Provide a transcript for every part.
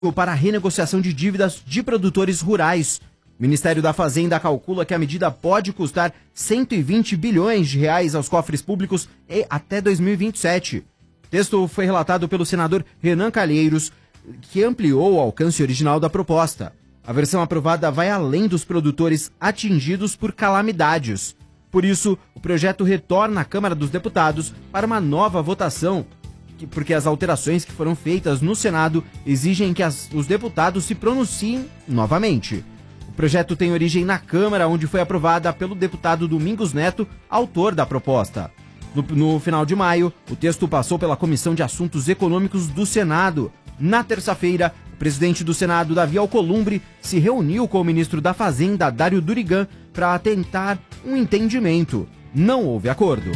para a renegociação de dívidas de produtores rurais. O Ministério da Fazenda calcula que a medida pode custar 120 bilhões de reais aos cofres públicos até 2027. O texto foi relatado pelo senador Renan Calheiros, que ampliou o alcance original da proposta. A versão aprovada vai além dos produtores atingidos por calamidades. Por isso, o projeto retorna à Câmara dos Deputados para uma nova votação, porque as alterações que foram feitas no Senado exigem que os deputados se pronunciem novamente. O projeto tem origem na Câmara, onde foi aprovada pelo deputado Domingos Neto, autor da proposta. No final de maio, o texto passou pela Comissão de Assuntos Econômicos do Senado. Na terça-feira, o presidente do Senado, Davi Alcolumbre, se reuniu com o ministro da Fazenda, Dário Durigan, para tentar um entendimento. Não houve acordo.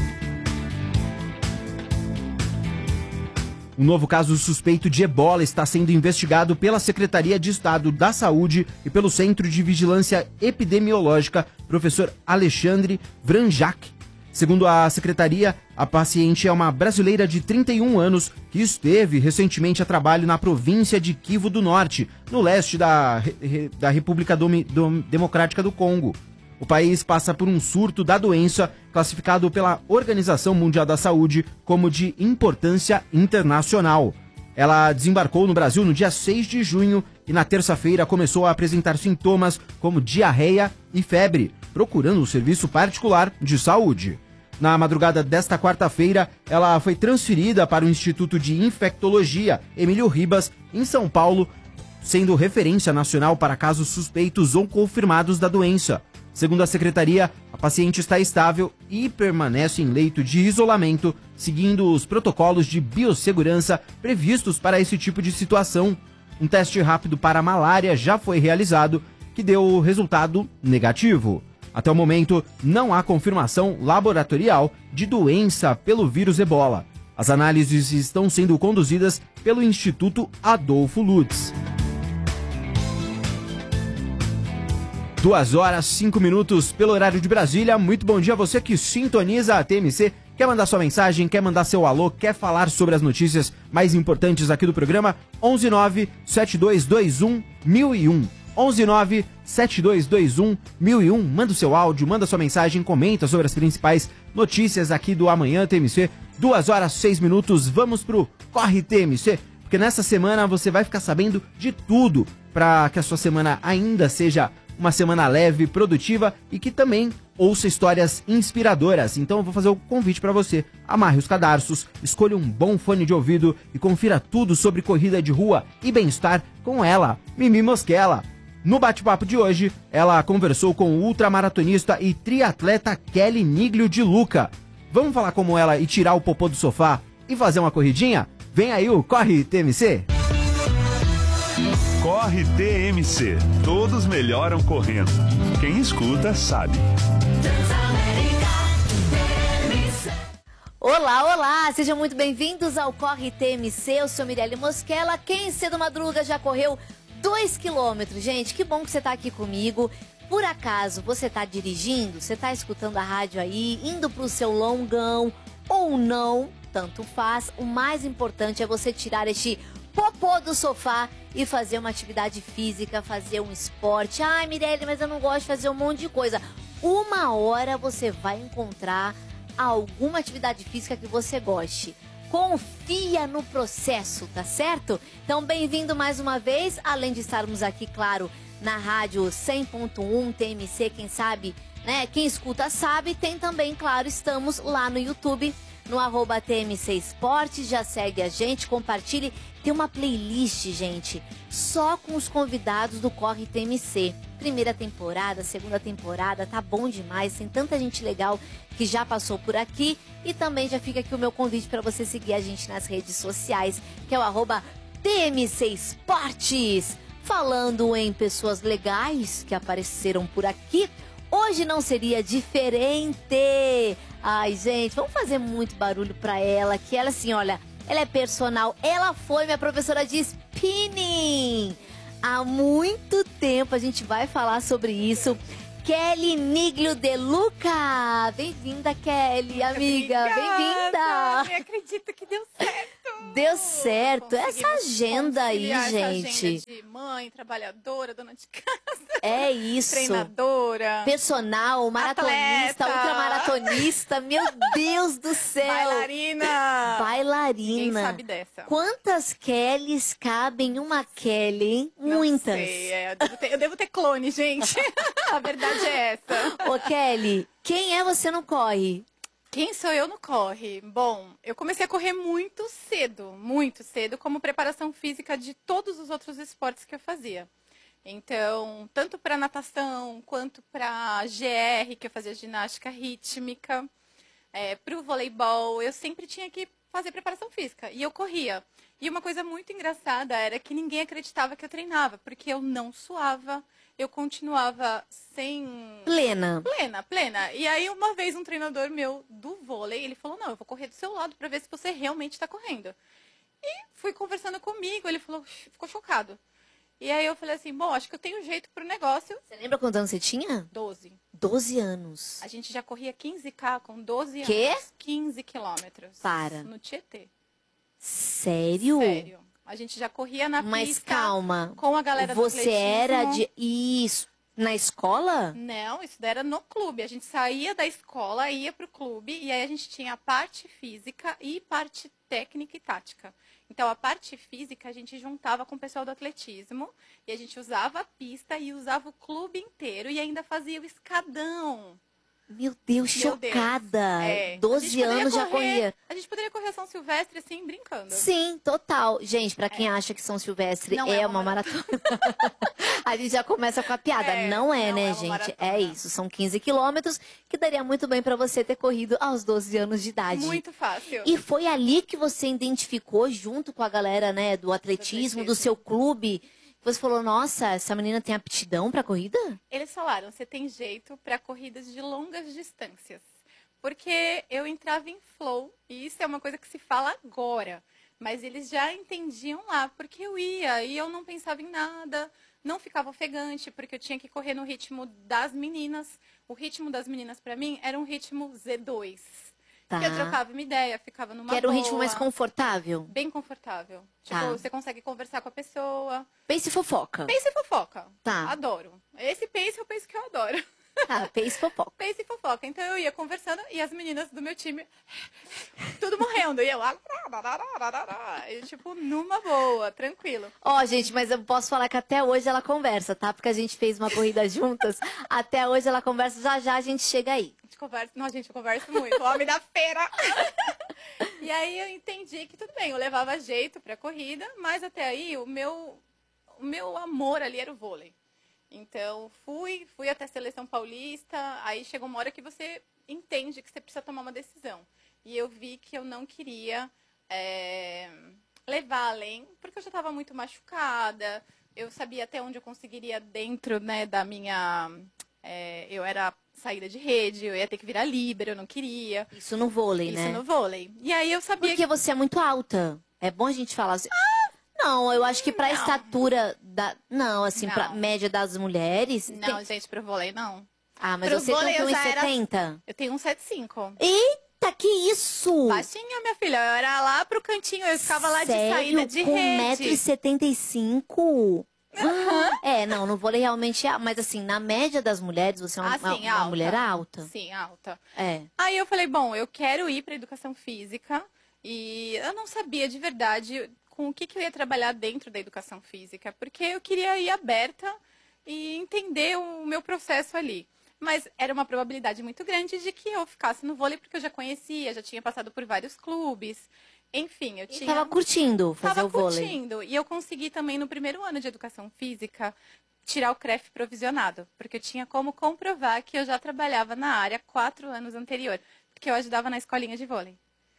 Um novo caso suspeito de ebola está sendo investigado pela Secretaria de Estado da Saúde e pelo Centro de Vigilância Epidemiológica, professor Alexandre Vranjak. Segundo a secretaria, a paciente é uma brasileira de 31 anos que esteve recentemente a trabalho na província de Kivu do Norte, no leste da República Democrática do Congo. O país passa por um surto da doença, classificado pela Organização Mundial da Saúde como de importância internacional. Ela desembarcou no Brasil no dia 6 de junho e na terça-feira começou a apresentar sintomas como diarreia e febre, procurando um serviço particular de saúde. Na madrugada desta quarta-feira, ela foi transferida para o Instituto de Infectologia Emílio Ribas, em São Paulo, sendo referência nacional para casos suspeitos ou confirmados da doença. Segundo a secretaria, a paciente está estável e permanece em leito de isolamento, seguindo os protocolos de biossegurança previstos para esse tipo de situação. Um teste rápido para a malária já foi realizado, que deu resultado negativo. Até o momento, não há confirmação laboratorial de doença pelo vírus ebola. As análises estão sendo conduzidas pelo Instituto Adolfo Lutz. 2h05 pelo horário de Brasília. Muito bom dia a você que sintoniza a TMC. Quer mandar sua mensagem, quer mandar seu alô, quer falar sobre as notícias mais importantes aqui do programa? 119-7221-1001. 119-7221-1001. Manda o seu áudio, manda sua mensagem, comenta sobre as principais notícias aqui do Amanhã TMC. 2h06. Vamos pro Corre TMC, porque nessa semana você vai ficar sabendo de tudo para que a sua semana ainda seja uma semana leve, produtiva e que também ouça histórias inspiradoras. Então eu vou fazer o convite para você. Amarre os cadarços, escolha um bom fone de ouvido e confira tudo sobre corrida de rua e bem-estar com ela, Mimi Mosquela. No bate-papo de hoje, ela conversou com o ultramaratonista e triatleta Kelly Niglio de Luca. Vamos falar como ela ir tirar o popô do sofá e fazer uma corridinha? Vem aí o Corre TMC. Corre TMC. Todos melhoram correndo. Quem escuta sabe. Olá, olá! Sejam muito bem-vindos ao Corre TMC. Eu sou Mirelle Mosquela. Quem cedo madruga já correu 2 quilômetros. Gente, que bom que você está aqui comigo. Por acaso você está dirigindo, você está escutando a rádio aí, indo para o seu longão ou não, tanto faz. O mais importante é você tirar este popô do sofá e fazer uma atividade física, fazer um esporte. Ai, Mirelle, mas eu não gosto de fazer um monte de coisa. Uma hora você vai encontrar alguma atividade física que você goste. Confia no processo, tá certo? Então, bem-vindo mais uma vez. Além de estarmos aqui, claro, na rádio 100.1 TMC, quem sabe, né? Quem escuta sabe. Tem também, claro, estamos lá no YouTube, no @TMC Esportes. Já segue a gente, compartilhe. Tem uma playlist, gente, só com os convidados do Corre TMC. Primeira temporada, segunda temporada, tá bom demais. Tem tanta gente legal que já passou por aqui. E também já fica aqui o meu convite para você seguir a gente nas redes sociais, que é o @TMC Esportes. Falando em pessoas legais que apareceram por aqui, hoje não seria diferente. Ai, gente, vamos fazer muito barulho pra ela, que ela assim, olha, ela é personal, ela foi minha professora de spinning. Há muito tempo a gente vai falar sobre isso. Kelly Niglio de Luca. Bem-vinda, Kelly, amiga. Bem-vinda. Nem acredito que deu certo. Deu certo. Essa Conseguimos agenda aí, conciliar essa gente. agenda de mãe, trabalhadora, dona de casa, É isso. treinadora, Personal, maratonista, atleta. ultramaratonista. Meu Deus do céu. bailarina. Ninguém Bailarina. sabe dessa. Quantas Kellys cabem em uma Kelly, hein? Não Muitas. sei, eu devo ter clone, gente. A verdade é essa. Ô, Kelly, quem é você no corre? Quem sou eu no corre? Bom, eu comecei a correr muito cedo, como preparação física de todos os outros esportes que eu fazia. Então, tanto para natação, quanto para GR, que eu fazia ginástica rítmica, para o voleibol, eu sempre tinha que fazer preparação física. E eu corria. E uma coisa muito engraçada era que ninguém acreditava que eu treinava, porque eu não suava, eu continuava sem... Plena. E aí, uma vez, um treinador meu do vôlei, ele falou, não, eu vou correr do seu lado para ver se você realmente está correndo. E fui conversando comigo, ele falou, ficou chocado. E aí eu falei assim, bom, acho que eu tenho jeito pro negócio. Você lembra quantos anos você tinha? 12. 12 anos. A gente já corria 15K com 12 Quê? anos. 15 quilômetros. Para. No Tietê. Sério? Sério. A gente já corria na Mas pista calma. com a galera do Você era atletismo. de... Isso. Na escola? Não, isso daí era no clube. A gente saía da escola, ia pro clube, e aí a gente tinha a parte física e parte técnica e tática. Então, a parte física a gente juntava com o pessoal do atletismo, e a gente usava a pista e usava o clube inteiro, e ainda fazia o escadão. Meu Deus, Meu Deus. chocada. É. 12 anos já corria. A gente poderia correr São Silvestre, assim, brincando. Sim, total. Gente, pra quem acha que São Silvestre Não é uma maratona, a gente já começa com a piada. Não é, não né, é uma gente? maratona. É isso. São 15 quilômetros que daria muito bem pra você ter corrido aos 12 anos de idade. Muito fácil. E foi ali que você identificou, junto com a galera, né, do atletismo, do seu clube, que você falou, nossa, essa menina tem aptidão pra corrida? Eles falaram, você tem jeito para corridas de longas distâncias. Porque eu entrava em flow, e isso é uma coisa que se fala agora. Mas eles já entendiam lá, porque eu ia e eu não pensava em nada, não ficava ofegante, porque eu tinha que correr no ritmo das meninas. O ritmo das meninas, para mim, era um ritmo Z2. Tá. Que eu trocava uma ideia, ficava numa Que era um boa, ritmo mais confortável? bem confortável. Tipo, Tá. você consegue conversar com a pessoa. Pace e fofoca. Pace e fofoca. Tá. Adoro. Esse pace é o pace que eu adoro. Ah, pace e fofoca. Pace e fofoca. Então eu ia conversando e as meninas do meu time, tudo morrendo. E eu lá, e, tipo, numa boa, tranquilo. Ó, gente, mas eu posso falar que até hoje ela conversa, tá? Porque a gente fez uma corrida juntas. Até hoje ela conversa, já já a gente chega aí. A gente conversa, não, gente, eu converso muito. O homem da feira. E aí eu entendi que tudo bem, eu levava jeito pra corrida, mas até aí o meu amor ali era o vôlei. Então, fui até a Seleção Paulista, aí chegou uma hora que você entende que você precisa tomar uma decisão. E eu vi que eu não queria levar além, porque eu já estava muito machucada, eu sabia até onde eu conseguiria dentro, né, da minha... eu era saída de rede, eu ia ter que virar líbero, eu não queria. Isso no vôlei, Isso né? no vôlei. E aí eu sabia Porque você é muito alta. É bom a gente falar assim. Não, eu acho que pra estatura da... Não, assim, pra Não. média das mulheres... Não, gente, pro vôlei não. Ah, mas pro você vôlei tem eu já era- 1,70? Eu tenho 1,75. Eita, que isso? Baixinha, minha filha. Eu era lá pro cantinho, eu ficava lá de saída de com rede. 1,75 m? Não, no vôlei realmente é... Mas assim, na média das mulheres, você é uma, Sim, uma alta. mulher alta. Sim, alta. É. Aí eu falei, bom, eu quero ir pra educação física. E eu não sabia de verdade com o que eu ia trabalhar dentro da educação física. Porque eu queria ir aberta e entender o meu processo ali. Mas era uma probabilidade muito grande de que eu ficasse no vôlei, porque eu já conhecia, já tinha passado por vários clubes. Enfim, eu E tinha... tava curtindo fazer Tava o vôlei. curtindo. E eu consegui também, no primeiro ano de educação física, tirar o CREF provisionado. Porque eu tinha como comprovar que eu já trabalhava na área 4 anos anterior. Porque eu ajudava na escolinha de vôlei.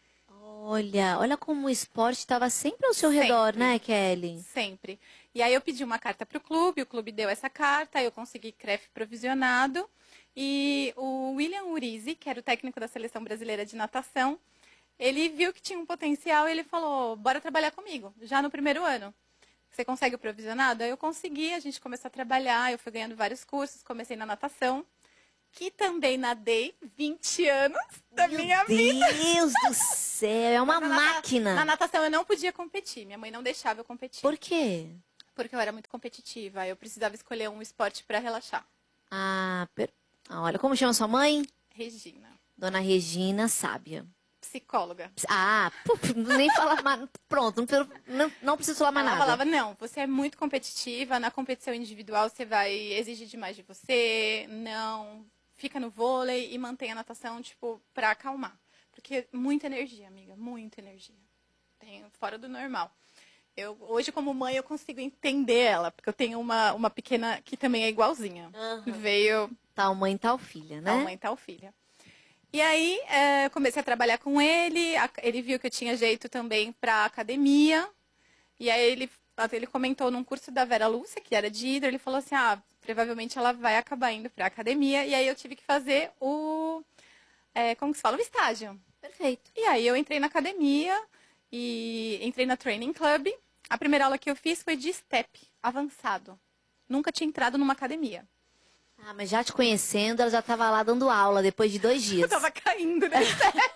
Olha como o esporte estava sempre ao seu redor, Sempre. né, Kelly? Sempre. E aí eu pedi uma carta para o clube deu essa carta, eu consegui CREF provisionado. E o William Urizi, que era o técnico da Seleção Brasileira de Natação, ele viu que tinha um potencial e ele falou, bora trabalhar comigo, já no primeiro ano. Você consegue o provisionado? Aí eu consegui, a gente começou a trabalhar, eu fui ganhando vários cursos, comecei na natação, que também nadei 20 anos da minha vida. Meu Deus do céu, é uma máquina. Na natação eu não podia competir, minha mãe não deixava eu competir. Por quê? Porque eu era muito competitiva, eu precisava escolher um esporte para relaxar. Olha, como chama sua mãe? Regina, Dona Regina Sábia. psicóloga. Nem falar mais. Pronto, não preciso falar mais Ela nada. falava, não, você é muito competitiva, na competição individual você vai exigir demais de você, não, fica no vôlei e mantém a natação, tipo, pra acalmar. Porque muita energia, amiga, muita energia. Tem fora do normal. Hoje, como mãe, eu consigo entender ela, porque eu tenho uma pequena que também é igualzinha. Veio... Tal mãe, tal filha, né? Tal mãe, tal filha. E aí, eu comecei a trabalhar com ele, ele viu que eu tinha jeito também pra academia, e aí ele comentou num curso da Vera Lúcia, que era de hidro, ele falou assim, provavelmente ela vai acabar indo pra academia, e aí eu tive que fazer como que se fala? O estágio. Perfeito. E aí eu entrei na academia, e entrei na Training Club. A primeira aula que eu fiz foi de step, avançado. Nunca tinha entrado numa academia. Mas já te conhecendo, ela já tava lá dando aula depois de 2 dias. Eu tava caindo, né?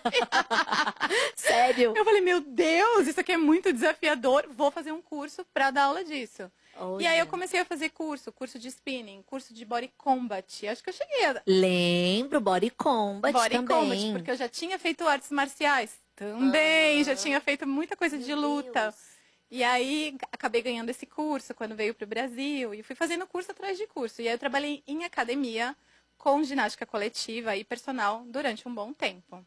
Sério? Eu falei, meu Deus, isso aqui é muito desafiador, vou fazer um curso pra dar aula disso. Olha. E aí eu comecei a fazer curso de spinning, curso de body combat. Acho que eu cheguei a... Lembro, Body Combat Body também. combat, porque eu já tinha feito artes marciais. Também, já tinha feito muita coisa de luta. Deus. E aí, acabei ganhando esse curso quando veio para o Brasil. E fui fazendo curso atrás de curso. E aí, eu trabalhei em academia com ginástica coletiva e personal durante um bom tempo.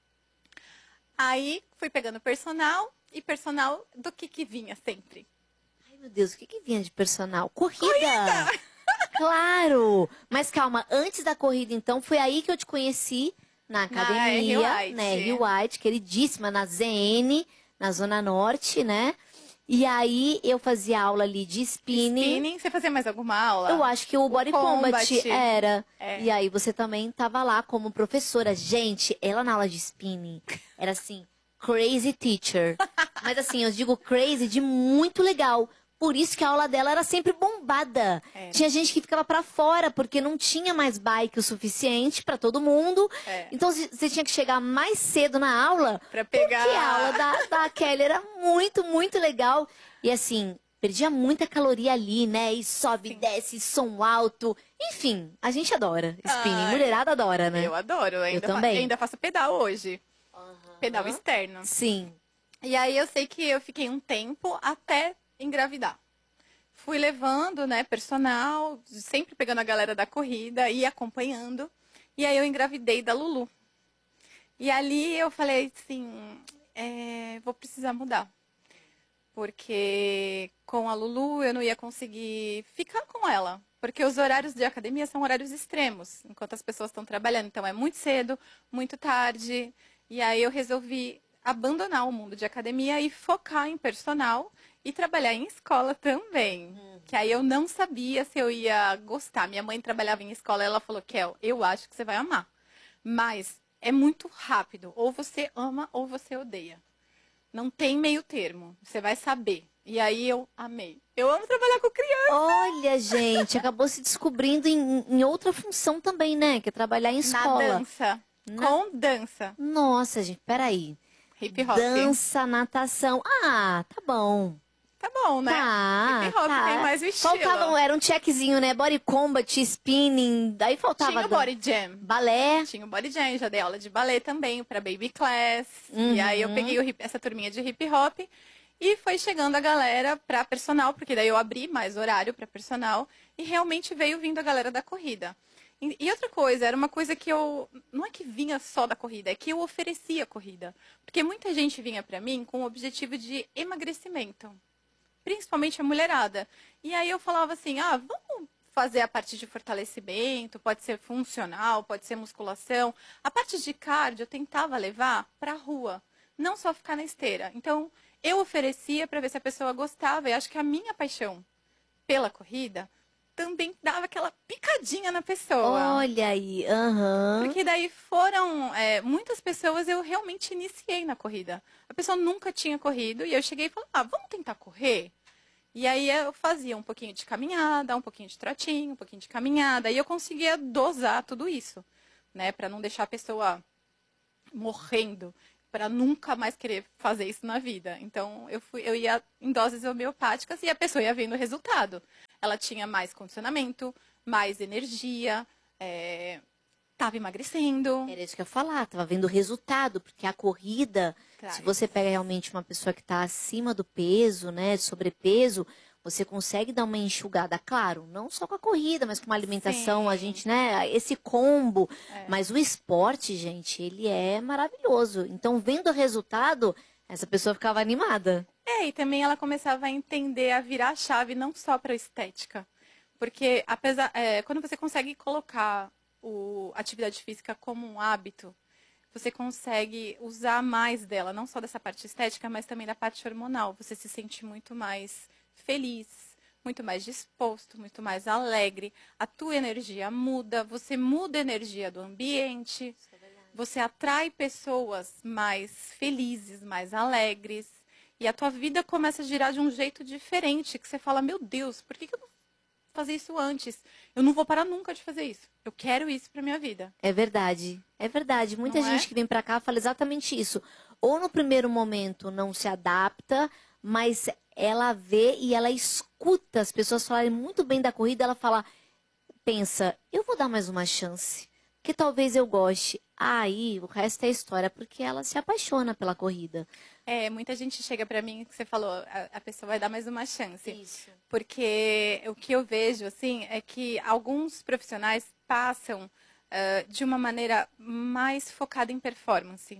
Aí, fui pegando personal. E personal do que vinha sempre? Ai, meu Deus, o que vinha de personal? Corrida! Claro! Mas calma, antes da corrida, então, foi aí que eu te conheci na academia. R. Na R. White, queridíssima, na ZN, na Zona Norte, né? E aí eu fazia aula ali de spinning. Spinning? Você fazia mais alguma aula? Eu acho que o Body Combat era. É. E aí você também tava lá como professora. Gente, ela na aula de spinning era assim, crazy teacher. Mas assim, eu digo crazy de muito legal. Por isso que a aula dela era sempre bombada. É. Tinha gente que ficava pra fora, porque não tinha mais bike o suficiente pra todo mundo. É. Então você tinha que chegar mais cedo na aula. Pra pegar. Porque a aula da Kelly era muito, muito legal. E assim, perdia muita caloria ali, né? E sobe, desce, som alto. Enfim, a gente adora spinning. Ai, Mulherada adora, né? Eu adoro. também. Ainda faço pedal hoje. Pedal externo. Sim. E aí eu sei que eu fiquei um tempo até engravidar. Fui levando, né, personal, sempre pegando a galera da corrida e acompanhando. E aí eu engravidei da Lulu. E ali eu falei assim, vou precisar mudar. Porque com a Lulu eu não ia conseguir ficar com ela. Porque os horários de academia são horários extremos, enquanto as pessoas estão trabalhando. Então é muito cedo, muito tarde. E aí eu resolvi abandonar o mundo de academia e focar em personal e trabalhar em escola também. Que aí eu não sabia se eu ia gostar. Minha mãe trabalhava em escola e ela falou, Kel, eu acho que você vai amar. Mas é muito rápido. Ou você ama ou você odeia. Não tem meio termo. Você vai saber. E aí eu amei. Eu amo trabalhar com criança. Olha, gente, acabou se descobrindo em outra função também, né? Que é trabalhar em escola. Na dança. Com dança. Nossa, gente, peraí. Hip hop. Dança, natação. Tá bom. Tá bom, né? Tá, Hip hop tem mais o estilo. Era um checkzinho, né? Body combat, spinning, daí faltava... Tinha o body jam. Balé. Tinha o body jam, já dei aula de balé também, pra baby class. E aí eu peguei essa turminha de hip hop. E foi chegando a galera pra personal, porque daí eu abri mais horário pra personal. E realmente veio vindo a galera da corrida. E outra coisa, era uma coisa que eu... Não é que vinha só da corrida, é que eu oferecia corrida. Porque muita gente vinha pra mim com o objetivo de emagrecimento. Principalmente a mulherada. E aí eu falava assim, vamos fazer a parte de fortalecimento, pode ser funcional, pode ser musculação. A parte de cardio eu tentava levar pra rua, não só ficar na esteira. Então, eu oferecia pra ver se a pessoa gostava. E acho que a minha paixão pela corrida também dava aquela picadinha na pessoa. Olha aí, Porque daí foram muitas pessoas eu realmente iniciei na corrida. A pessoa nunca tinha corrido e eu cheguei e falei, vamos tentar correr? E aí eu fazia um pouquinho de caminhada, um pouquinho de trotinho, um pouquinho de caminhada. E eu conseguia dosar tudo isso, né? Para não deixar a pessoa morrendo, para nunca mais querer fazer isso na vida. Então eu ia em doses homeopáticas e a pessoa ia vendo o resultado. Ela tinha mais condicionamento, mais energia, estava emagrecendo. Era isso que eu ia falar, tava vendo o resultado, porque a corrida, se você pega realmente uma pessoa que está acima do peso, né, sobrepeso, você consegue dar uma enxugada, claro, não só com a corrida, mas com uma alimentação, Sim. a gente, né, esse combo. Mas o esporte, gente, ele é maravilhoso. Então, vendo o resultado, essa pessoa ficava animada. E também ela começava a entender, a virar a chave, não só para a estética. Porque quando você consegue colocar a atividade física como um hábito, você consegue usar mais dela, não só dessa parte estética, mas também da parte hormonal. Você se sente muito mais feliz, muito mais disposto, muito mais alegre. A tua energia muda, você muda a energia do ambiente, você atrai pessoas mais felizes, mais alegres. E a tua vida começa a girar de um jeito diferente, que você fala, meu Deus, por que eu não fazia isso antes? Eu não vou parar nunca de fazer isso. Eu quero isso pra minha vida. É verdade, é verdade. Muita Não é? gente que vem pra cá fala exatamente isso. Ou no primeiro momento não se adapta, mas ela vê e ela escuta as pessoas falarem muito bem da corrida, ela fala, pensa, eu vou dar mais uma chance, que talvez eu goste. Aí o resto é história, porque ela se apaixona pela corrida. Muita gente chega pra mim, que você falou, a pessoa vai dar mais uma chance. Isso. Porque o que eu vejo, assim, é que alguns profissionais passam de uma maneira mais focada em performance.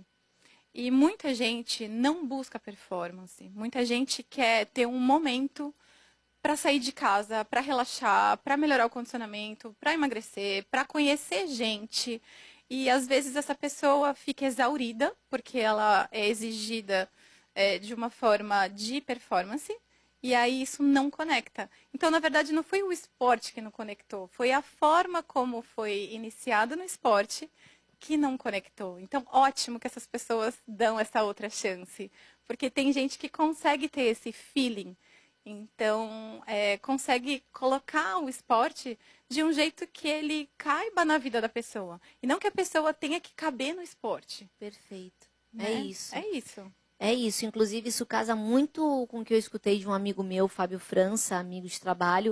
E muita gente não busca performance. Muita gente quer ter um momento para sair de casa, para relaxar, para melhorar o condicionamento, para emagrecer, para conhecer gente. E às vezes essa pessoa fica exaurida, porque ela é exigida de uma forma de performance, e aí isso não conecta. Então, na verdade, não foi o esporte que não conectou, foi a forma como foi iniciado no esporte que não conectou. Então, ótimo que essas pessoas dão essa outra chance, porque tem gente que consegue ter esse feeling. Então, consegue colocar o esporte de um jeito que ele caiba na vida da pessoa. E não que a pessoa tenha que caber no esporte. Perfeito. Né? É isso. É isso. É isso. Inclusive, isso casa muito com o que eu escutei de um amigo meu, Fábio França, amigo de trabalho.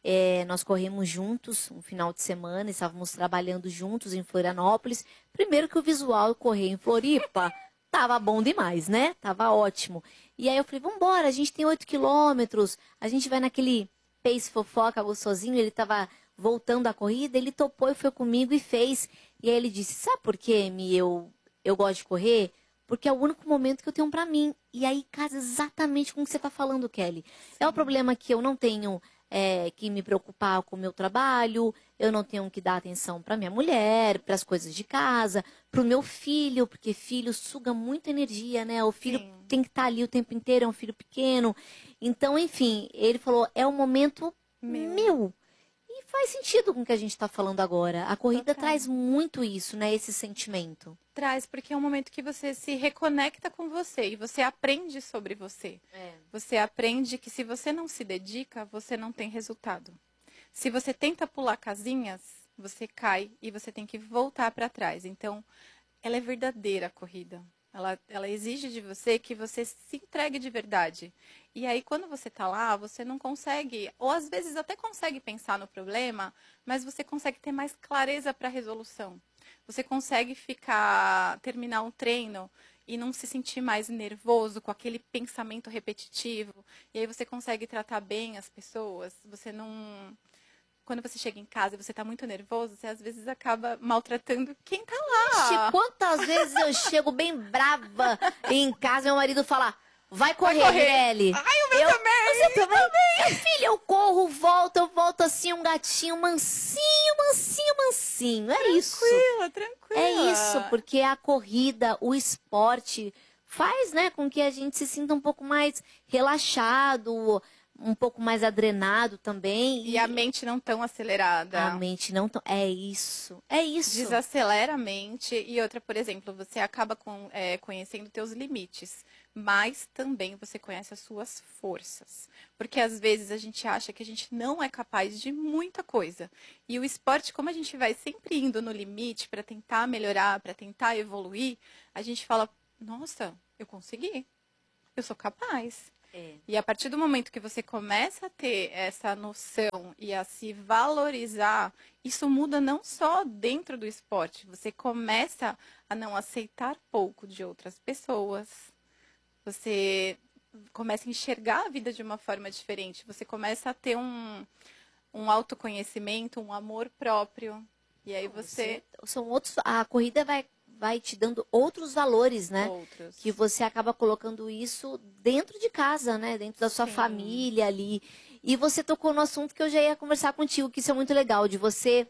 Nós corremos juntos um final de semana, estávamos trabalhando juntos em Florianópolis. Primeiro que o visual correr em Floripa tava bom demais, né? Tava ótimo. E aí eu falei, vambora, a gente tem 8 quilômetros, a gente vai naquele pace fofoca gostosinho, ele tava voltando a corrida, ele topou e foi comigo e fez. E aí ele disse, sabe por quê, Mi, eu gosto de correr? Porque é o único momento que eu tenho pra mim. E aí casa exatamente com o que você tá falando, Kelly. É um problema que eu não tenho que me preocupar com o meu trabalho, eu não tenho que dar atenção para minha mulher, para as coisas de casa, para o meu filho, porque filho suga muita energia, né? O filho Sim. tem que estar ali o tempo inteiro, é um filho pequeno. Então, enfim, ele falou, é um momento meu. E faz sentido com o que a gente está falando agora. A corrida Total. traz muito isso, né? Esse sentimento. Traz, porque é um momento que você se reconecta com você e você aprende sobre você. Você aprende que se você não se dedica, você não tem resultado. Se você tenta pular casinhas, você cai e você tem que voltar para trás. Então, ela é verdadeira a corrida. Ela exige de você que você se entregue de verdade. E aí, quando você está lá, você não consegue, ou às vezes até consegue pensar no problema, mas você consegue ter mais clareza para a resolução. Você consegue terminar um treino e não se sentir mais nervoso com aquele pensamento repetitivo. E aí você consegue tratar bem as pessoas. Você não... Quando você chega em casa e você está muito nervoso, você às vezes acaba maltratando quem está lá. Ixi, quantas vezes eu chego bem brava em casa e meu marido fala, vai correr, Mirelle. Ai, o meu também! Você também? Minha filha, eu corro, eu volto assim, um gatinho mansinho, mansinho, mansinho. É isso. Tranquila. É isso, porque a corrida, o esporte faz, né, com que a gente se sinta um pouco mais relaxado, um pouco mais adrenado também. E a mente não tão acelerada. A mente não tão... É isso. Desacelera a mente. E outra, por exemplo, você acaba conhecendo teus limites. mas também você conhece as suas forças. Porque às vezes a gente acha que a gente não é capaz de muita coisa. E o esporte, como a gente vai sempre indo no limite para tentar melhorar, para tentar evoluir, a gente fala, nossa, eu consegui, eu sou capaz. E a partir do momento que você começa a ter essa noção e a se valorizar, isso muda não só dentro do esporte. Você começa a não aceitar pouco de outras pessoas. Você começa a enxergar a vida de uma forma diferente. Você começa a ter um autoconhecimento, um amor próprio. E aí São outros. A corrida vai te dando outros valores, né? Outros. Que você acaba colocando isso dentro de casa, né? Dentro da sua família ali. E você tocou no assunto que eu já ia conversar contigo, que isso é muito legal, de você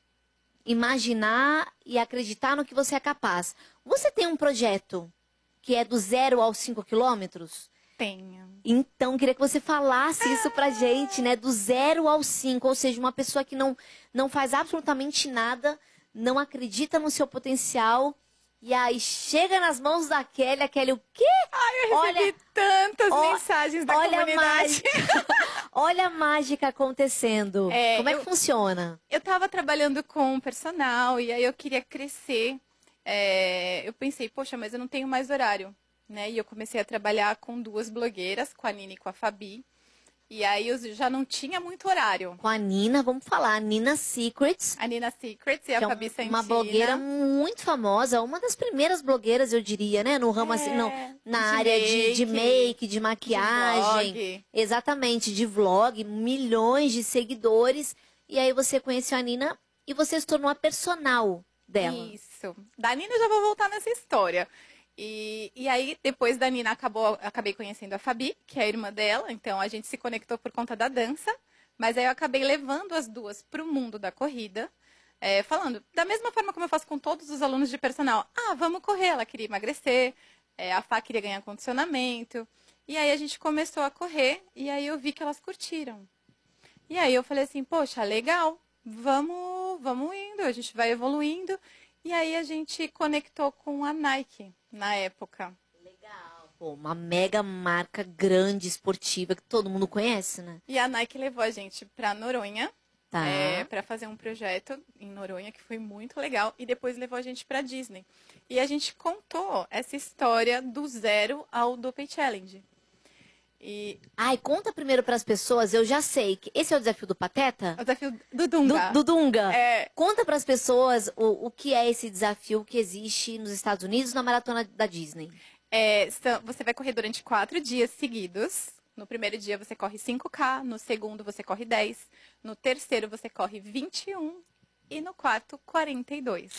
imaginar e acreditar no que você é capaz. Você tem um projeto que é do 0 aos 5 quilômetros? Tenho. Então, queria que você falasse isso pra gente, né? Do 0 aos 5, ou seja, uma pessoa que não faz absolutamente nada, não acredita no seu potencial, e aí chega nas mãos da Kelly, a Kelly, o quê? Ai, eu recebi tantas mensagens da comunidade. Olha a mágica acontecendo. Como é que funciona? Eu tava trabalhando com um personal, e aí eu queria crescer. Eu pensei, poxa, mas eu não tenho mais horário, né? E eu comecei a trabalhar com 2 blogueiras, com a Nina e com a Fabi. E aí eu já não tinha muito horário. Com a Nina, vamos falar, a Nina Secrets. A Nina Secrets e a Fabi Santina. Uma blogueira muito famosa, uma das primeiras blogueiras, eu diria, né? No ramo assim, na área de make, de maquiagem. De vlog. Exatamente, de vlog, milhões de seguidores. E aí você conheceu a Nina e você se tornou a personal dela. Isso. Da Nina eu já vou voltar nessa história. E aí, depois da Nina, acabei conhecendo a Fabi, que é a irmã dela. Então, a gente se conectou por conta da dança. Mas aí eu acabei levando as duas para o mundo da corrida. Falando, da mesma forma como eu faço com todos os alunos de personal. Ah, vamos correr. Ela queria emagrecer. A Fá queria ganhar condicionamento. E aí, a gente começou a correr. E aí, eu vi que elas curtiram. E aí, eu falei assim, poxa, legal. Vamos indo. A gente vai evoluindo. E aí, a gente conectou com a Nike na época. Legal. Pô, uma mega marca grande, esportiva, que todo mundo conhece, né? E a Nike levou a gente pra Noronha, Tá. Pra fazer um projeto em Noronha, que foi muito legal. E depois levou a gente pra Disney. E a gente contou essa história do 0 ao Dopey Challenge. Ai, conta primeiro pras pessoas, eu já sei que esse é o desafio do Pateta? O desafio do Dunga. Do Dunga. É. Conta pras pessoas o que é esse desafio que existe nos Estados Unidos na maratona da Disney. Você vai correr durante 4 dias seguidos. No primeiro dia você corre 5K, no segundo você corre 10, no terceiro você corre 21 e no quarto 42.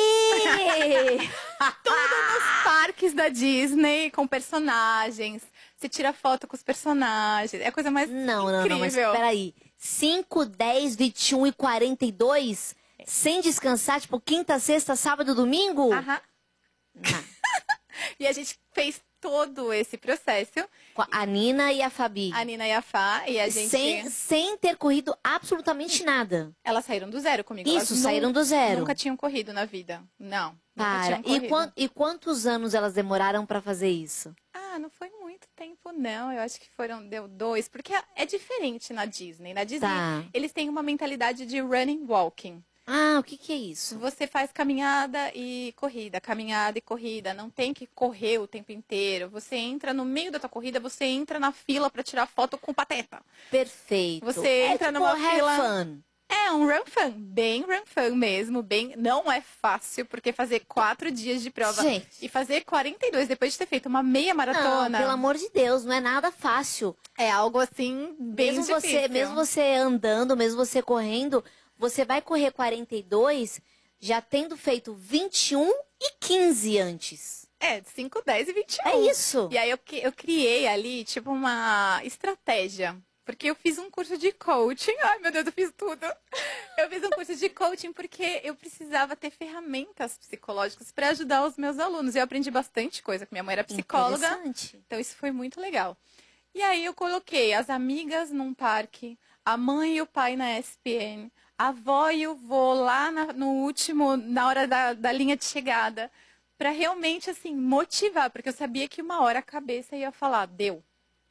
Que? Tudo nos parques da Disney, com personagens. Você tira foto com os personagens. É a coisa mais Não, mas incrível. peraí. 5, 10, 21 e 42? Sem descansar, tipo, quinta, sexta, sábado, domingo? Aham. Não. E a gente fez todo esse processo. Com a Nina e a Fabi. A Nina e a Fá. E a gente... Sem ter corrido absolutamente nada. Elas saíram do 0 comigo. Isso, Elas saíram do 0. Nunca tinham corrido na vida. Não. Nunca Para. tinham corrido. E quantos anos elas demoraram pra fazer isso? Ah, não foi muito tempo, não. Eu acho que deu 2. Porque é diferente na Disney. Na Disney, eles têm uma mentalidade de running walking. Ah, o que é isso? Você faz caminhada e corrida. Não tem que correr o tempo inteiro. Você entra no meio da tua corrida, você entra na fila pra tirar foto com o Pateta. Perfeito. Você entra tipo numa fila... fun. É um run fun, bem run fun mesmo, não é fácil, porque fazer 4 dias de prova e fazer 42 depois de ter feito uma meia maratona... Não, pelo amor de Deus, não é nada fácil. É algo assim, bem difícil. Mesmo você andando, mesmo você correndo, você vai correr 42 já tendo feito 21 e 15 antes. 5, 10 e 21. É isso. E aí eu criei ali, tipo, uma estratégia. Porque eu fiz um curso de coaching. Ai, meu Deus, eu fiz tudo. Eu fiz um curso de coaching porque eu precisava ter ferramentas psicológicas para ajudar os meus alunos. Eu aprendi bastante coisa, que minha mãe era psicóloga. Então, isso foi muito legal. E aí, eu coloquei as amigas num parque, a mãe e o pai na ESPN, a avó e o vô lá no último, na hora da linha de chegada. Pra realmente, assim, motivar. Porque eu sabia que uma hora a cabeça ia falar, deu.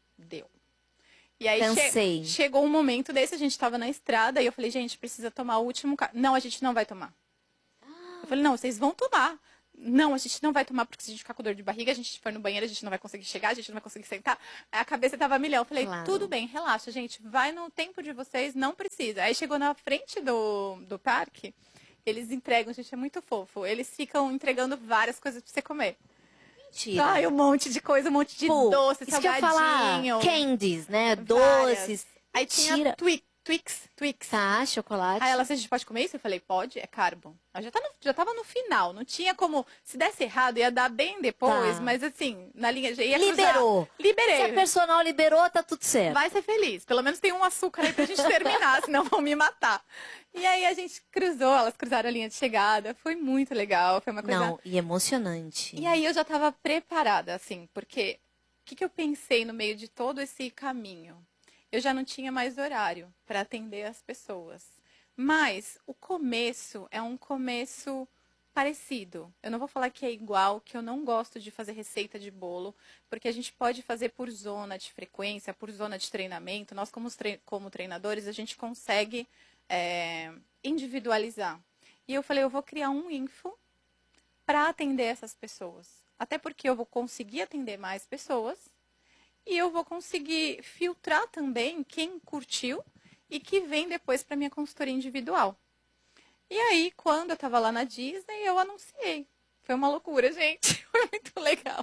E aí Cansei. chegou um momento desse, a gente tava na estrada, e eu falei, gente, precisa tomar o último... Não, a gente não vai tomar. Eu falei, não, vocês vão tomar. Não, a gente não vai tomar, porque se a gente ficar com dor de barriga, a gente for no banheiro, a gente não vai conseguir chegar, a gente não vai conseguir sentar. A cabeça tava a milhão. Eu falei, Claro. tudo bem, relaxa, gente, vai no tempo de vocês, não precisa. Aí chegou na frente do parque, eles entregam, gente, é muito fofo. Eles ficam entregando várias coisas pra você comer. Mentira. Ai, um monte de coisa, um monte de Pô, doce, isso que eu ia salgadinho. falar. Candies, né? Várias. Doces. Aí tinha Mentira. Twix. Tá, chocolate. Aí ela, a gente pode comer isso? Eu falei, pode, é carbon. Ela já tava no final, não tinha como, se desse errado, ia dar bem depois, Tá. mas assim, na linha, ia Liberou. cruzar. Liberei. Se a personal liberou, tá tudo certo. Vai ser feliz. Pelo menos tem um açúcar aí pra gente terminar, senão vão me matar. E aí a gente cruzou, elas cruzaram a linha de chegada. Foi muito legal, foi uma coisa... Não, e emocionante. E aí eu já tava preparada, assim, porque o que eu pensei no meio de todo esse caminho? Eu já não tinha mais horário para atender as pessoas. Mas o começo é um começo parecido. Eu não vou falar que é igual, que eu não gosto de fazer receita de bolo, porque a gente pode fazer por zona de frequência, por zona de treinamento. Nós, como treinadores, a gente consegue individualizar. E eu falei, eu vou criar um info para atender essas pessoas. Até porque eu vou conseguir atender mais pessoas e eu vou conseguir filtrar também quem curtiu e que vem depois para minha consultoria individual. E aí, quando eu estava lá na Disney, eu anunciei. Foi uma loucura, gente. Foi muito legal.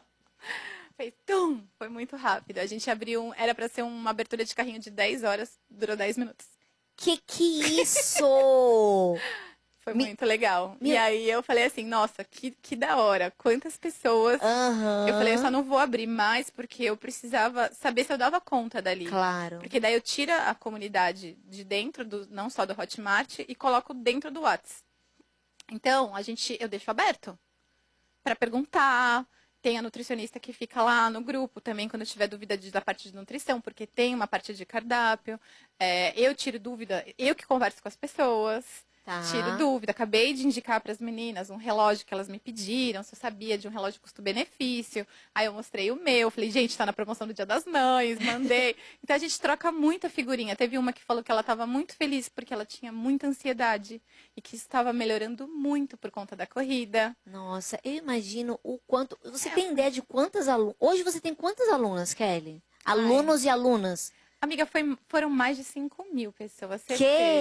Foi muito rápido. A gente abriu, era para ser uma abertura de carrinho de 10 horas, durou 10 minutos. Que isso? Foi muito legal. E aí eu falei assim, nossa, que da hora. Quantas pessoas. Aham. Eu falei, eu só não vou abrir mais porque eu precisava saber se eu dava conta dali. Claro. Porque daí eu tiro a comunidade de dentro, não só do Hotmart, e coloco dentro do Whats. Então, eu deixo aberto para perguntar. Tem a nutricionista que fica lá no grupo também, quando eu tiver dúvida da parte de nutrição, porque tem uma parte de cardápio. Eu tiro dúvida, eu que converso com as pessoas. Tá. Tiro dúvida. Acabei de indicar para as meninas um relógio que elas me pediram, se eu sabia de um relógio custo-benefício. Aí eu mostrei o meu, falei, gente, tá na promoção do Dia das Mães, mandei. Então a gente troca muita figurinha. Teve uma que falou que ela estava muito feliz porque ela tinha muita ansiedade e que estava melhorando muito por conta da corrida. Nossa, eu imagino o quanto... Você tem ideia de quantas alunas... Hoje você tem quantas alunas, Kelly? Alunos e alunas? Amiga, foram mais de 5.000 pessoas, certeza.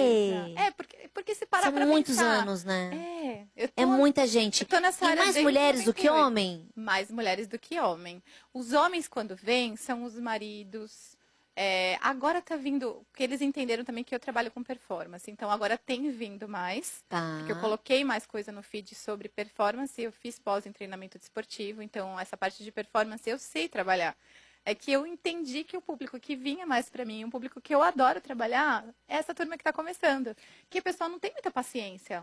Que? Porque se parar São pra muitos pensar, anos, né? É muita gente. Eu tô nessa Tem área mais desde mulheres do que 98. homem? Mais mulheres do que homem. Os homens, quando vêm, são os maridos. Agora tá vindo, porque eles entenderam também que eu trabalho com performance. Então, agora tem vindo mais. Tá. Porque eu coloquei mais coisa no feed sobre performance. Eu fiz pós em treinamento desportivo. Então, essa parte de performance eu sei trabalhar. É que eu entendi que o público que vinha mais pra mim, um público que eu adoro trabalhar, é essa turma que tá começando. Que o pessoal não tem muita paciência.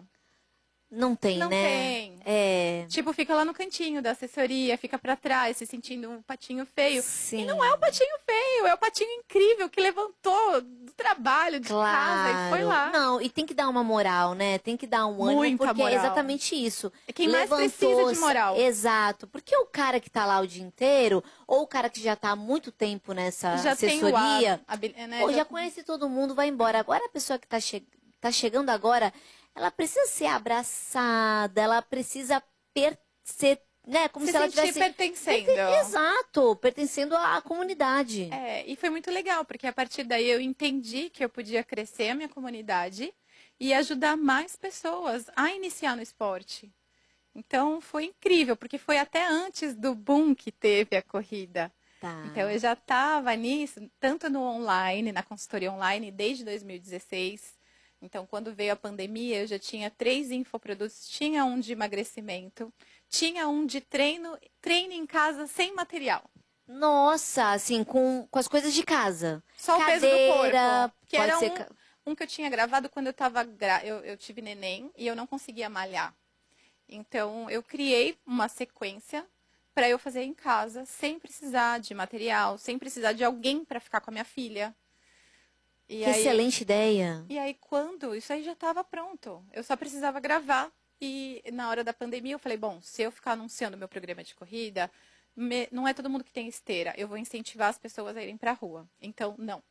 Não tem, Não né? tem. Tipo, fica lá no cantinho da assessoria, fica pra trás, se sentindo um patinho feio. Sim. E não é o patinho feio, é o patinho incrível que levantou do trabalho, de casa e foi lá. Não, e tem que dar uma moral, né? Tem que dar um ânimo, Muita porque é moral. exatamente isso. É quem mais precisa de moral. Exato. Porque o cara que tá lá o dia inteiro, ou o cara que já tá há muito tempo nessa Já tem assessoria, né? ou já conhece todo mundo, vai embora. Agora a pessoa que tá chegando agora, ela precisa ser abraçada, ela precisa ser, né? Como se ela sentir tivesse pertencendo. Exato, pertencendo à comunidade. E foi muito legal, porque a partir daí eu entendi que eu podia crescer a minha comunidade e ajudar mais pessoas a iniciar no esporte. Então foi incrível, porque foi até antes do boom que teve a corrida. Tá. Então eu já estava nisso, tanto no online, na consultoria online, desde 2016. Então, quando veio a pandemia, eu já tinha 3 infoprodutos. Tinha um de emagrecimento, tinha um de treino em casa sem material. Nossa, assim, com as coisas de casa. Só o peso do Cadeira, corpo. Que pode era ser um que eu tinha gravado quando eu estava eu tive neném e eu não conseguia malhar. Então, eu criei uma sequência para eu fazer em casa, sem precisar de material, sem precisar de alguém para ficar com a minha filha. Que excelente ideia. E aí, isso aí já estava pronto. Eu só precisava gravar E na hora da pandemia eu falei, bom, se eu ficar anunciando meu programa de corrida, não é todo mundo que tem esteira. Eu vou incentivar as pessoas a irem pra rua. Então, não.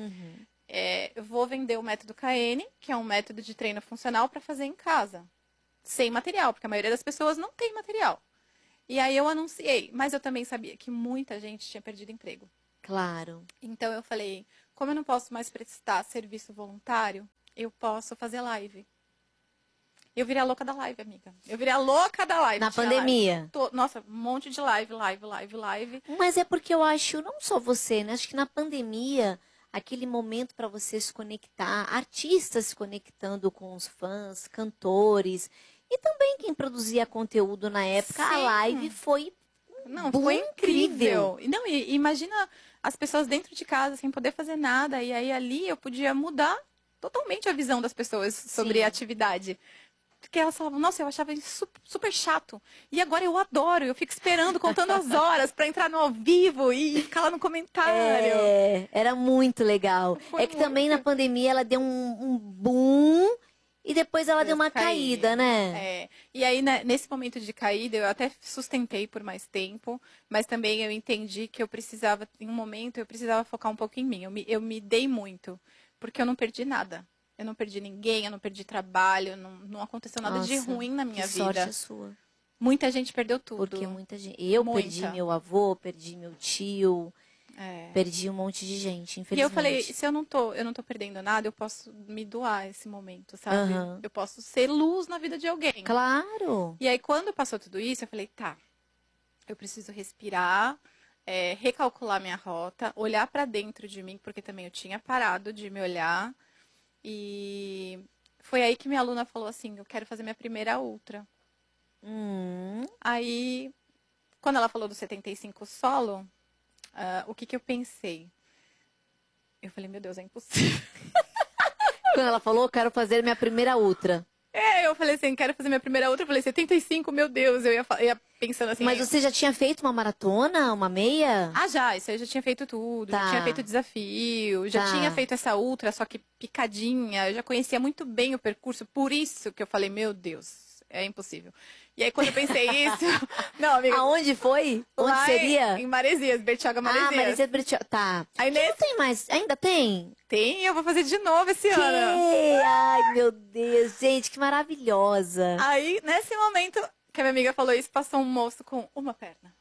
Eu vou vender o método KN, que é um método de treino funcional para fazer em casa. Sem material, porque a maioria das pessoas não tem material. E aí eu anunciei, mas eu também sabia que muita gente tinha perdido emprego. Claro. Então eu falei, como eu não posso mais prestar serviço voluntário, eu posso fazer live. Eu virei a louca da live, amiga. Eu virei a louca da live. Na pandemia. Nossa, um monte de live. Mas é porque eu acho, não só você, né? Acho que na pandemia, aquele momento para você se conectar, artistas se conectando com os fãs, cantores, e também quem produzia conteúdo na época, a Sim. live foi foi incrível. Não, e imagina as pessoas dentro de casa sem poder fazer nada, e aí ali eu podia mudar totalmente a visão das pessoas sobre Sim. a atividade. Porque elas falavam, nossa, eu achava isso super chato. E agora eu adoro, eu fico esperando, contando as horas para entrar no ao vivo e ficar lá no comentário. Era muito legal. Foi É que também na muito. pandemia ela deu um boom e depois ela deu uma caída, né? E aí, né, nesse momento de caída, eu até sustentei por mais tempo, mas também eu entendi que eu precisava, em um momento, eu precisava focar um pouco em mim. Eu me dei muito, porque eu não perdi nada. Eu não perdi ninguém, eu não perdi trabalho, não aconteceu nada de Nossa, ruim na minha que vida. sorte a sua. Muita gente perdeu tudo. Porque muita gente. Eu Muita. perdi meu avô, perdi meu tio, É. perdi um monte de gente, E infelizmente. eu falei, se eu não tô perdendo nada, eu posso me doar esse momento, sabe? Aham. Eu posso ser luz na vida de alguém. Claro. E aí, quando passou tudo isso, eu falei, tá, eu preciso respirar, recalcular minha rota, olhar pra dentro de mim, porque também eu tinha parado de me olhar. E foi aí que minha aluna falou assim, eu quero fazer minha primeira ultra. Aí, quando ela falou do 75 solo, o que eu pensei? Eu falei, meu Deus, é impossível. Quando ela falou, quero fazer minha primeira ultra. Eu falei assim, quero fazer minha primeira ultra. Eu falei, 75, meu Deus. Eu ia pensando assim. Mas você já tinha feito uma maratona, uma meia? Já, isso aí eu já tinha feito tudo. Tá. Já tinha feito desafio, já Tá. tinha feito essa ultra, só que picadinha. Eu já conhecia muito bem o percurso, por isso que eu falei, meu Deus, é impossível. E aí, quando eu pensei isso... Não, amiga... Aonde foi? Onde lá seria? Em Maresias, Bertioga, Maresias. Maresias Bertioga. Tá. Aí Não tem mais. Ainda tem? Tem, eu vou fazer de novo esse ano. Ai, meu Deus. Gente, que maravilhosa. Aí, nesse momento que a minha amiga falou isso, passou um moço com uma perna.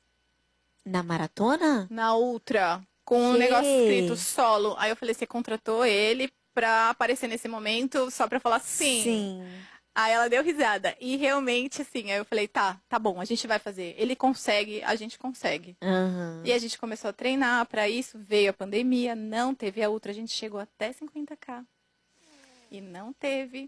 Na maratona? Na ultra, com um Que? negócio escrito solo. Aí eu falei, você contratou ele pra aparecer nesse momento só pra falar sim. Sim. Aí ela deu risada. E realmente, assim, aí eu falei, tá bom, a gente vai fazer. Ele consegue, a gente consegue. Aham. E a gente começou a treinar pra isso, veio a pandemia, não teve a ultra, a gente chegou até 50K. E não teve.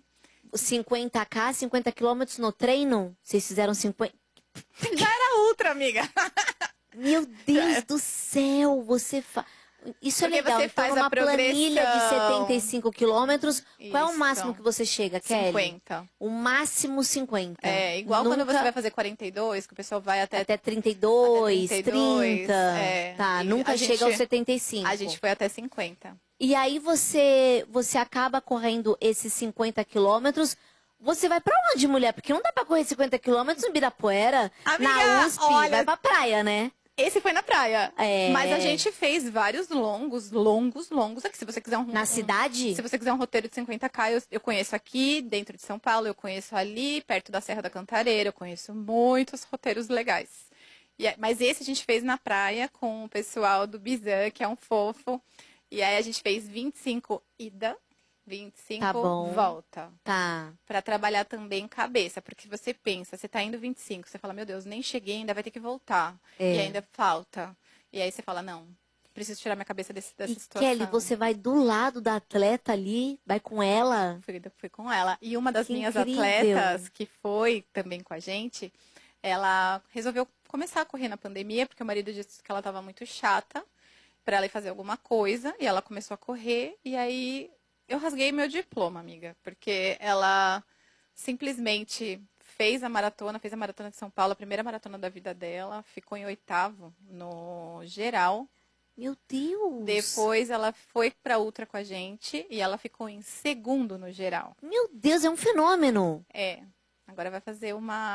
50K, 50 quilômetros no treino? Vocês fizeram 50... Já era ultra, amiga. Meu Deus do céu, você faz... Isso é Porque legal. você Então, faz a numa planilha de progressão. 75 quilômetros, qual é o Isso. máximo que você chega, Kelly? 50. O máximo 50. É, igual quando Nunca... você vai fazer 42, que o pessoal vai até 32, até 32, 30. Tá, e nunca a chega gente- aos 75. A gente foi até 50. E aí você acaba correndo esses 50 quilômetros. Você vai pra onde, mulher? Porque não dá pra correr 50 quilômetros em Ibirapuera, Amiga, na USP, olha- vai pra praia, né? Esse foi na praia. É. Mas a gente fez vários longos. Aqui, se você quiser Na cidade? Se você quiser um roteiro de 50K, eu conheço aqui, dentro de São Paulo, eu conheço ali, perto da Serra da Cantareira, eu conheço muitos roteiros legais. Mas esse a gente fez na praia com o pessoal do Bizan, que é um fofo. E aí a gente fez 25 ida, 25 Tá bom. volta. Tá. Pra trabalhar também cabeça, porque você pensa, você tá indo 25, você fala, meu Deus, nem cheguei, ainda vai ter que voltar. É. E ainda falta. E aí você fala, não, preciso tirar minha cabeça dessa E situação. Kelly, você vai do lado da atleta ali, vai com ela. Fui com ela. E uma das Que minhas incrível. atletas, que foi também com a gente, ela resolveu começar a correr na pandemia, porque o marido disse que ela estava muito chata para ela ir fazer alguma coisa. E ela começou a correr, e aí eu rasguei meu diploma, amiga, porque ela simplesmente fez a maratona de São Paulo, a primeira maratona da vida dela, ficou em 8º no geral. Meu Deus. Depois ela foi pra ultra com a gente e ela ficou em 2º no geral. Meu Deus, é um fenômeno. É. Agora vai fazer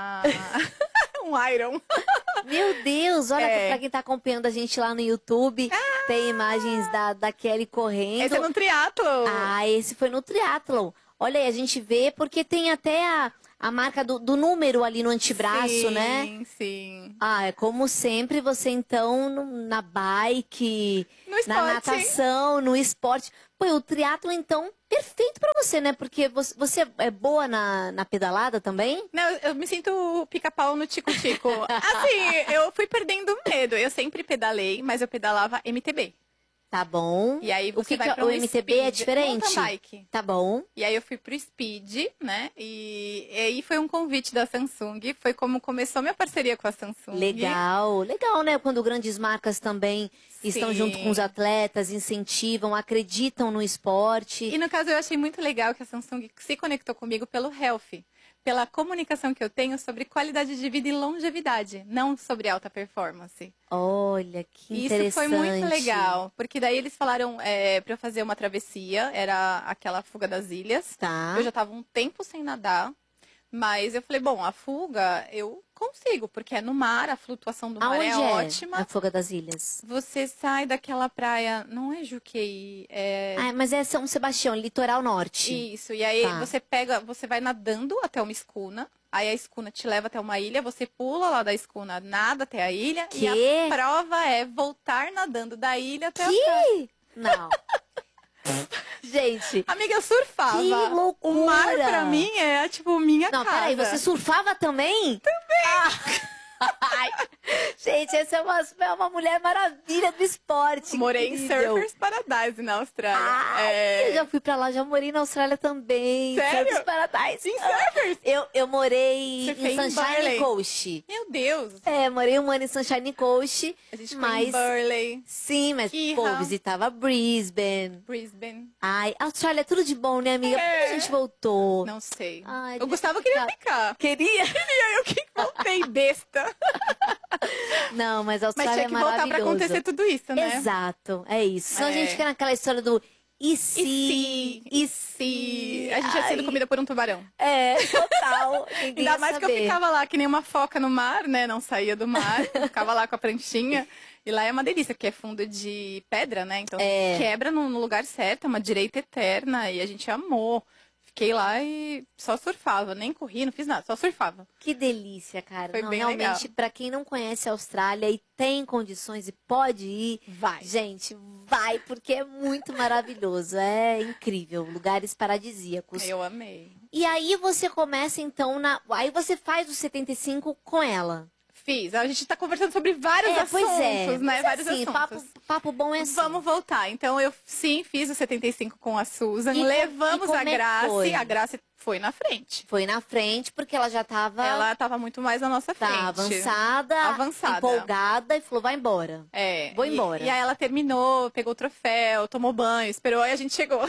um Iron. Meu Deus, olha, pra quem tá acompanhando a gente lá no YouTube, tem imagens da Kelly correndo. Esse é no triatlon. Ah, esse foi no triatlon. Olha aí, a gente vê, porque tem até a marca do número ali no antebraço, né? Sim, sim. Ah, é como sempre, você então na bike, No esporte. na natação, no esporte. Pô, o triatlo então, perfeito pra você, né? Porque você é boa na pedalada também? Não, eu me sinto pica-pau no tico-tico. Assim, eu fui perdendo medo. Eu sempre pedalei, mas eu pedalava MTB. Tá bom. E aí O você vai que pra o um MTB é speed, diferente? mountain bike. Tá bom. E aí eu fui pro Speed, né? E aí foi um convite da Samsung. Foi como começou minha parceria com a Samsung. Legal, né? Quando grandes marcas também estão Sim. junto com os atletas, incentivam, acreditam no esporte. E no caso eu achei muito legal que a Samsung se conectou comigo pelo Health. Pela comunicação que eu tenho sobre qualidade de vida e longevidade, não sobre alta performance. Olha, que interessante. Isso foi muito legal, porque daí eles falaram para eu fazer uma travessia, era aquela fuga das ilhas. Tá. Eu já estava um tempo sem nadar, mas eu falei, bom, a fuga eu consigo, porque é no mar, a flutuação do mar Aonde é ótima. a Fuga das Ilhas? Você sai daquela praia, não é Juqueí, é... Ah, mas é São Sebastião, litoral norte. Isso, e aí Tá. você vai nadando até uma escuna, aí a escuna te leva até uma ilha, você pula lá da escuna, nada até a ilha, e a Quê? prova é voltar nadando da ilha até a praia. Que? Não. Gente, Amiga, eu surfava. que loucura! O mar pra mim é tipo minha não, casa. peraí, você surfava também? Também! Ai, gente, essa é uma mulher maravilha do esporte. Morei em incrível. Surfers Paradise na Austrália. Ai, eu já fui pra lá, já morei na Austrália também. Sério? Surfers Paradise. Em Surfers? Eu morei Surfei em em Sunshine Burley. Coast. Meu Deus. É, morei um ano em Sunshine Coast. A gente foi mas em Burley, sim, mas Irra. pô, visitava Brisbane. Brisbane. Ai, Austrália é tudo de bom, né, amiga? Por que a gente voltou? Não sei. Ai, O Gustavo queria ficar. Queria? E eu que voltei besta. Não, mas a Mas Austrália tinha é que voltar pra maravilhoso. acontecer tudo isso, né? Exato, é isso. Senão a É. gente fica naquela história do e se? E se a gente tinha sido Ai. comida por um tubarão. É, total. Ninguém Ainda ia mais que eu saber. ficava lá que nem uma foca no mar, né? Não saía do mar. Ficava lá com a pranchinha. E lá é uma delícia, porque é fundo de pedra, né? Então É. quebra no lugar certo, é uma direita eterna. E a gente amou. Fiquei lá e só surfava. Nem corri, não fiz nada, só surfava. Que delícia, cara. Foi Não, bem realmente, legal. pra quem não conhece a Austrália e tem condições e pode ir, Vai. gente, vai, porque é muito maravilhoso. É incrível. Lugares paradisíacos. Eu amei. E aí você começa, então, Aí você faz o 75 com ela. Fiz. A gente tá conversando sobre vários assuntos, pois é. né? Mas Vários assim, assuntos. papo bom é assim. Vamos voltar. Então, eu sim fiz o 75 com a Susan. E Levamos como a é que Grace. foi? A Grace foi na frente. Foi na frente, porque ela já tava, Ela tava muito mais na nossa frente. avançada, empolgada e falou, vai embora. É. Vou embora. E aí ela terminou, pegou o troféu, tomou banho, esperou e a gente chegou.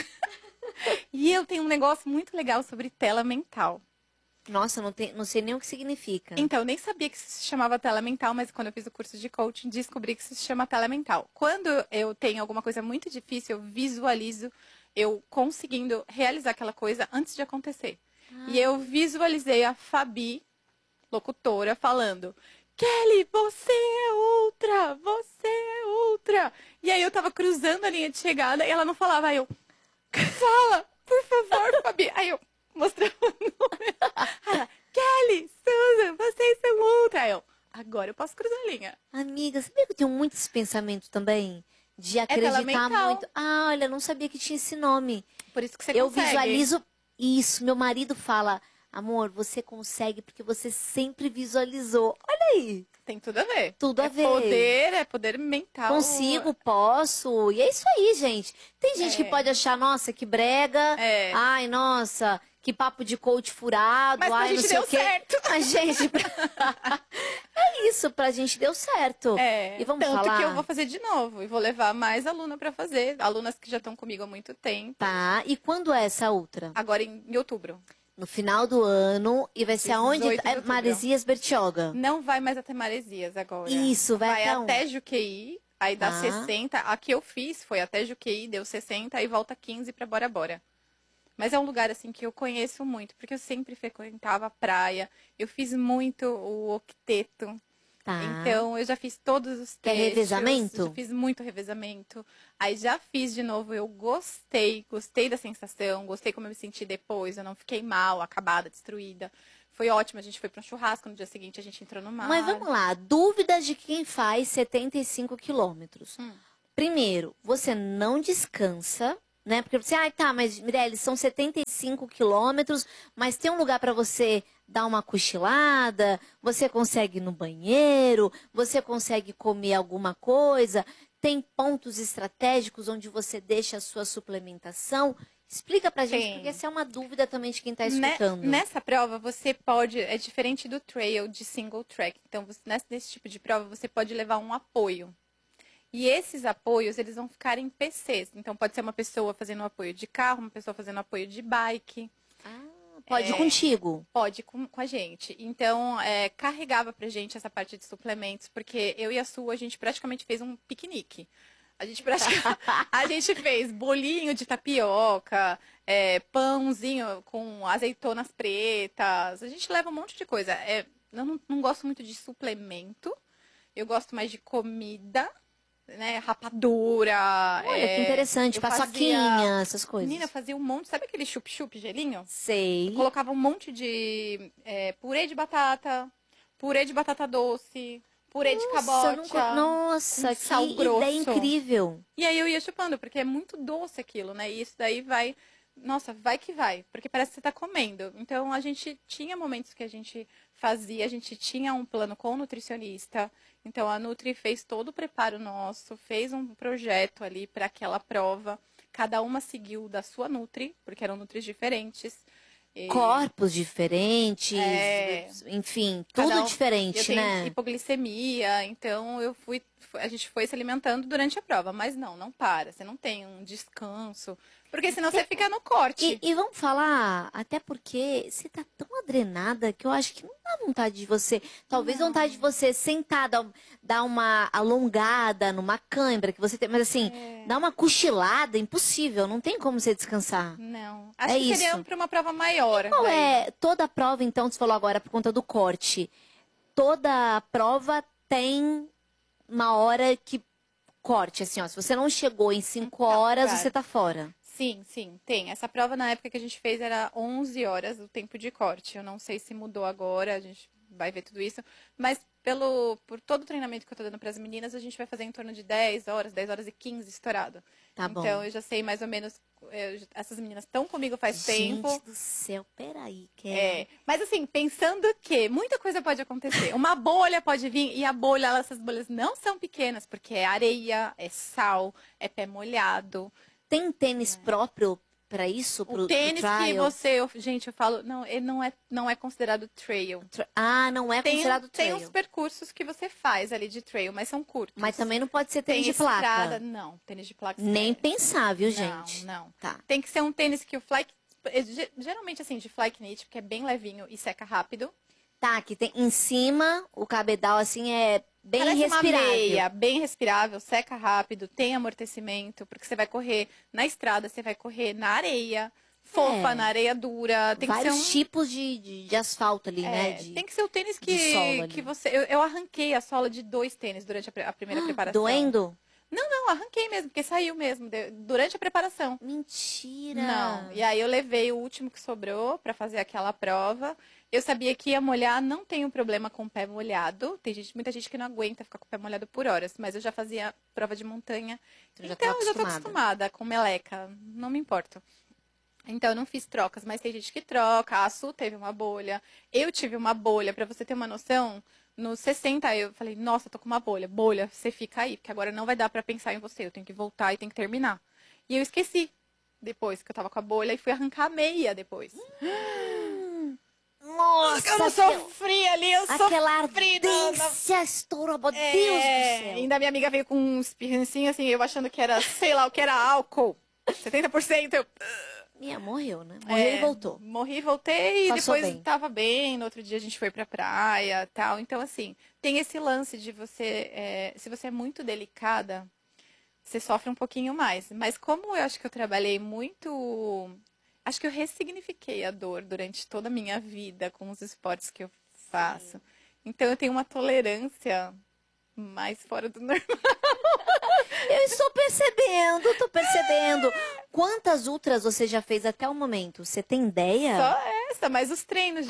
E eu tenho um negócio muito legal sobre tela mental. Nossa, não sei nem o que significa. Então, eu nem sabia que se chamava tela mental, mas quando eu fiz o curso de coaching, descobri que se chama tela mental. Quando eu tenho alguma coisa muito difícil, eu visualizo eu conseguindo realizar aquela coisa antes de acontecer. E eu visualizei a Fabi, locutora, falando: Kelly, você é outra! Você é outra! E aí eu tava cruzando a linha de chegada e ela não falava. Aí eu, fala, por favor, Fabi. Aí eu mostrava o número. Ela, Kelly, Susan, vocês são outra. Aí eu, agora eu posso cruzar a linha. Amiga, sabia que eu tenho muitos pensamentos também? De tela acreditar mental. muito. Ah, olha, eu não sabia que tinha esse nome. Por isso que você Eu consegue. visualizo isso. Meu marido fala, amor, você consegue porque você sempre visualizou. Olha aí. Tem tudo a ver. Tudo a ver. É poder mental. Consigo, posso. E é isso aí, gente. Tem gente que É. pode achar, nossa, que brega. É. Ai, nossa, que papo de coach furado. Mas pra ai, não gente sei deu o quê. certo. Mas, gente, é isso, pra gente deu certo. É, E vamos tanto falar. que eu vou fazer de novo. E vou levar mais aluna pra fazer. Alunas que já estão comigo há muito tempo. Tá, e quando é essa outra? Agora em outubro. No final do ano. E vai ser 18 aonde? de É outubro. Maresias Bertioga. Não vai mais até Maresias agora. Isso, vai até até Juqueí. Aí dá Tá. 60. A que eu fiz foi até Juqueí, deu 60 e volta 15 pra Bora Bora. Mas é um lugar, assim, que eu conheço muito, porque eu sempre frequentava a praia. Eu fiz muito o octeto. Tá. Então, eu já fiz todos os Que é trechos. revezamento? Já fiz muito revezamento. Aí já fiz de novo, eu gostei da sensação, gostei como eu me senti depois. Eu não fiquei mal, acabada, destruída. Foi ótimo, a gente foi para um churrasco, no dia seguinte a gente entrou no mar. Mas vamos lá, dúvidas de quem faz 75 quilômetros. Primeiro, você não descansa, né? Porque você, tá, mas Mirelle, são 75 quilômetros, mas tem um lugar para você dar uma cochilada, você consegue ir no banheiro, você consegue comer alguma coisa, tem pontos estratégicos onde você deixa a sua suplementação. Explica pra gente, porque essa é uma dúvida também de quem tá escutando. Nessa prova, você pode, é diferente do trail de single track. Então, nesse tipo de prova, você pode levar um apoio. E esses apoios, eles vão ficar em PCs. Então, pode ser uma pessoa fazendo um apoio de carro, uma pessoa fazendo apoio de bike. Pode ir contigo? Pode, com a gente. Então, carregava pra gente essa parte de suplementos, porque eu e a Su, a gente praticamente fez um piquenique. A gente fez bolinho de tapioca, pãozinho com azeitonas pretas. A gente leva um monte de coisa. Eu não gosto muito de suplemento. Eu gosto mais de comida, né? Rapadura. Olha, que interessante. Paçoquinha, essas coisas. Menina, eu fazia um monte. Sabe aquele chup-chup gelinho? Sei. Eu colocava um monte de purê de batata doce. Purê de cabocha. Nossa, sal que grosso. ideia incrível. E aí eu ia chupando, porque é muito doce aquilo, né? E isso daí vai... Nossa, vai que vai. Porque parece que você tá comendo. Então, a gente tinha momentos que a gente fazia. A gente tinha um plano com o nutricionista. Então, a Nutri fez todo o preparo nosso. Fez um projeto ali para aquela prova. Cada uma seguiu da sua Nutri, porque eram Nutris diferentes. Corpos diferentes, enfim, tudo diferente, eu tenho né? hipoglicemia, então a gente foi se alimentando durante a prova, mas não para, você não tem um descanso, porque senão você fica no corte. E vamos falar, até porque você tá tão adrenada que eu acho que não dá vontade de você, talvez vontade de você sentar, dar uma alongada numa cãibra que você tem, mas assim, dar uma cochilada, impossível, não tem como você descansar. Não, acho que seria para uma prova maior. Qual é toda a prova, então, você falou agora por conta do corte, toda a prova tem uma hora que corte, assim, ó, se você não chegou em 5 horas, você tá fora. Sim, tem. Essa prova na época que a gente fez era 11 horas o tempo de corte. Eu não sei se mudou agora, a gente vai ver tudo isso. Mas por todo o treinamento que eu tô dando para as meninas, a gente vai fazer em torno de 10 horas e 15 estourado. Tá bom. Então eu já sei mais ou menos, essas meninas estão comigo faz tempo. Gente do céu, peraí. Mas assim, pensando que muita coisa pode acontecer. Uma bolha pode vir e essas bolhas não são pequenas, porque é areia, é sal, é pé molhado. Tem tênis próprio para isso? O tênis que gente, eu falo, ele não é considerado trail. Não é considerado trail. Tem uns percursos que você faz ali de trail, mas são curtos. Mas também não pode ser tênis de placa. Estrada, não, tênis de placa. Nem pensar, viu, gente? Não. Tá. Tem que ser um tênis que o fly, geralmente assim, de fly knit, porque é bem levinho e seca rápido. Tá, que tem em cima, o cabedal assim é bem respirável. Uma meia, bem respirável, seca rápido, tem amortecimento, porque você vai correr na estrada, você vai correr na areia, fofa, na areia dura. Tem vários que ser tipos de asfalto ali, né? Tem que ser o tênis que você... Eu arranquei a sola de 2 tênis durante a primeira preparação. Doendo? Não, arranquei mesmo, porque saiu mesmo, durante a preparação. Mentira! Não, e aí eu levei o último que sobrou para fazer aquela prova. Eu sabia que ia molhar, não tenho problema com o pé molhado. Tem muita gente que não aguenta ficar com o pé molhado por horas, mas eu já fazia prova de montanha. Então eu já tô acostumada com meleca, não me importo. Então eu não fiz trocas, mas tem gente que troca. A Su teve uma bolha, eu tive uma bolha, para você ter uma noção. Nos 60 eu falei, nossa, tô com uma bolha. Bolha, você fica aí, porque agora não vai dar para pensar em você. Eu tenho que voltar e tenho que terminar. E eu esqueci, depois que eu tava com a bolha, e fui arrancar a meia depois. Nossa, eu não sofri ali, eu sofri. Aquela ardência estourou, meu Deus do céu. Ainda minha amiga veio com um espirrancinho assim, eu achando que era, sei lá, o que era álcool. 70%, eu... Morreu, né? Morreu e voltou. Morri e voltei, e Passou depois bem. tava bem, no outro dia a gente foi pra praia, tal. Então, assim, tem esse lance de você, se você é muito delicada, você sofre um pouquinho mais. Mas como eu acho que eu trabalhei muito acho que eu ressignifiquei a dor durante toda a minha vida com os esportes que eu faço. Então eu tenho uma tolerância mais fora do normal. Eu estou percebendo, tô percebendo. Quantas ultras você já fez até o momento? Você tem ideia? Só essa, mas os treinos de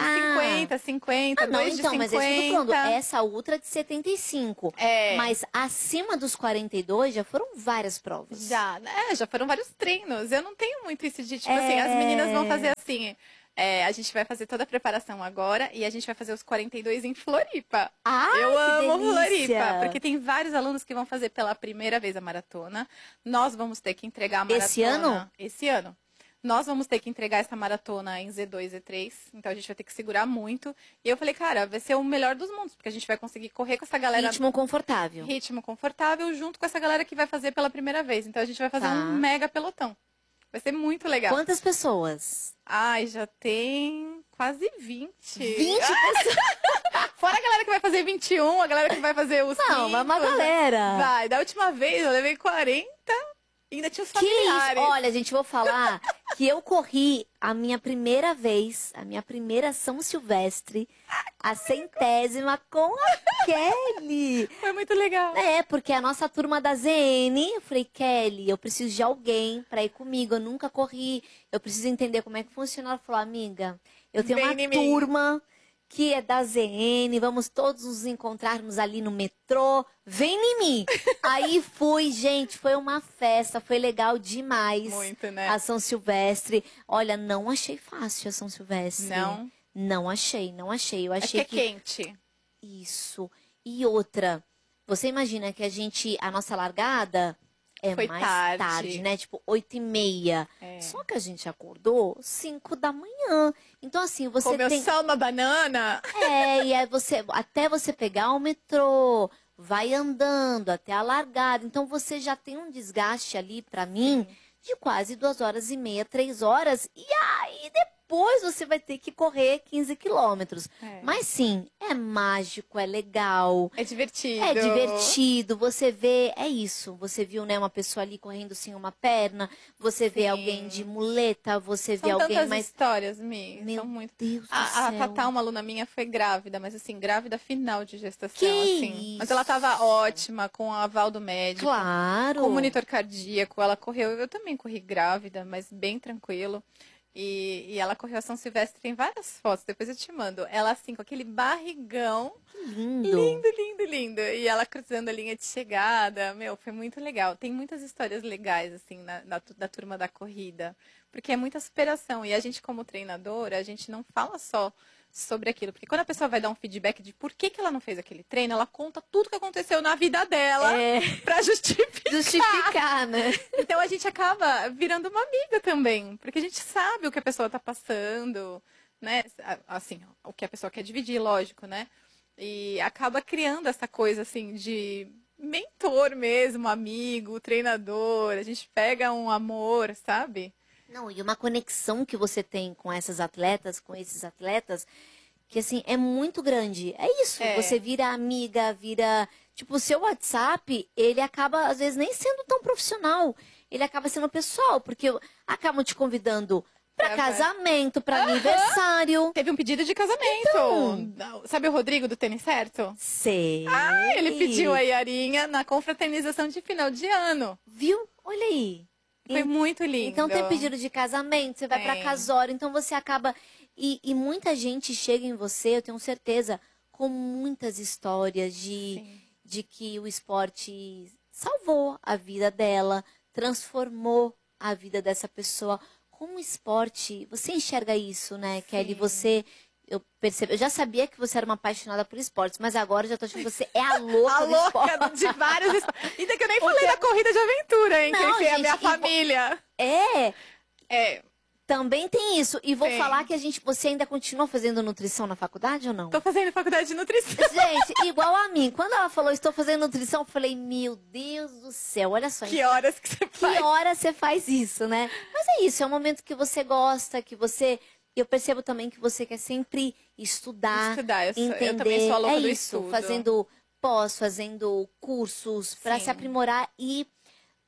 50, não, 2 de então, 50. mas é isso que eu tô falando. Essa ultra de 75. É. Mas acima dos 42 já foram várias provas. Já foram vários treinos. Eu não tenho muito isso de, tipo assim, as meninas vão fazer assim. A gente vai fazer toda a preparação agora e a gente vai fazer os 42 em Floripa. Eu amo Floripa, porque tem vários alunos que vão fazer pela primeira vez a maratona. Nós vamos ter que entregar a maratona. Esse ano? Esse ano. Nós vamos ter que entregar essa maratona em Z2, Z3, então a gente vai ter que segurar muito. E eu falei, cara, vai ser o melhor dos mundos, porque a gente vai conseguir correr com essa galera... Ritmo confortável. Ritmo confortável, junto com essa galera que vai fazer pela primeira vez. Então a gente vai fazer um mega pelotão. Vai ser muito legal. Quantas pessoas? Ai, já tem quase 20. 20 pessoas? Fora a galera que vai fazer 21, a galera que vai fazer os 5. Não, mas uma galera. Vai, da última vez eu levei 40 e ainda tinha os familiares. Que isso? Olha, gente, vou falar que eu corri a minha primeira vez, a minha primeira São Silvestre, a 100ª com a Kelly. Foi muito legal. Porque a nossa turma da ZN, eu falei, Kelly, eu preciso de alguém pra ir comigo, eu nunca corri, eu preciso entender como é que funciona. Ela falou, amiga, eu tenho uma turma que é da ZN, vamos todos nos encontrarmos ali no metrô, vem em mim. Aí fui, gente, foi uma festa, foi legal demais. Muito, né? A São Silvestre. Olha, não achei fácil a São Silvestre. Não? Não achei. Eu achei é quente. Isso. E outra, você imagina que a nossa largada foi mais tarde, né? Tipo, 8h30. Só que a gente acordou 5 da manhã. Então, assim, você comeu tem... só uma banana? E aí até você pegar o metrô, vai andando até a largada. Então, você já tem um desgaste ali, pra mim, de quase 2h30, 3 horas. E aí, depois você vai ter que correr 15 quilômetros. Mas sim, é mágico, é legal. É divertido. É divertido. Você vê, é isso. Você viu, né, uma pessoa ali correndo sem uma perna. Você vê alguém de muleta. Você vê alguém tantas mais... histórias, Mi. Meu São muito... Deus do A céu. Tatá, uma aluna minha, foi grávida, mas assim, grávida final de gestação, Que assim. Mas ela tava ótima, com o aval do médico. Claro. Com o monitor cardíaco, ela correu. Eu também corri grávida, mas bem tranquilo. E ela correu a São Silvestre, tem várias fotos, depois eu te mando. Ela assim, com aquele barrigão. Que lindo. Lindo, lindo, lindo. E ela cruzando a linha de chegada. Meu, foi muito legal. Tem muitas histórias legais, assim, da turma da corrida. Porque é muita superação. E a gente, como treinadora, a gente não fala só sobre aquilo. Porque quando a pessoa vai dar um feedback de por que ela não fez aquele treino, ela conta tudo que aconteceu na vida dela pra justificar, né? Então a gente acaba virando uma amiga também. Porque a gente sabe o que a pessoa tá passando, né? Assim, o que a pessoa quer dividir, lógico, né? E acaba criando essa coisa, assim, de mentor mesmo, amigo, treinador. A gente pega um amor, sabe? Não, e uma conexão que você tem com essas atletas, com esses atletas, que assim, é muito grande. É isso, você vira amiga, vira... Tipo, o seu WhatsApp, ele acaba, às vezes, nem sendo tão profissional. Ele acaba sendo pessoal, porque acabam te convidando pra casamento, pra aniversário. Teve um pedido de casamento. Sabe o Rodrigo do Tênis Certo? Sei. Ele pediu a Yarinha na confraternização de final de ano. Viu? Olha aí. Foi muito lindo. Então tem pedido de casamento, você vai pra casório, então você acaba... E muita gente chega em você, eu tenho certeza, com muitas histórias de que o esporte salvou a vida dela, transformou a vida dessa pessoa. Como o esporte, você enxerga isso, né, Kelly? Você... Eu já sabia que você era uma apaixonada por esportes, mas agora eu já tô achando que você é a louca do esporte. A louca de vários esportes. Ainda que eu nem falei da corrida de aventura, hein? Não, que é a minha família. Também tem isso. E vou falar que você ainda continua fazendo nutrição na faculdade ou não? Tô fazendo faculdade de nutrição. Gente, igual a mim. Quando ela falou, estou fazendo nutrição, eu falei, meu Deus do céu, olha só. Que horas que você faz? Que hora você faz isso, né? Mas é isso, é um momento que você gosta, que você... Eu percebo também que você quer sempre estudar, entender. Eu também sou a louca do estudo. Fazendo fazendo cursos para se aprimorar e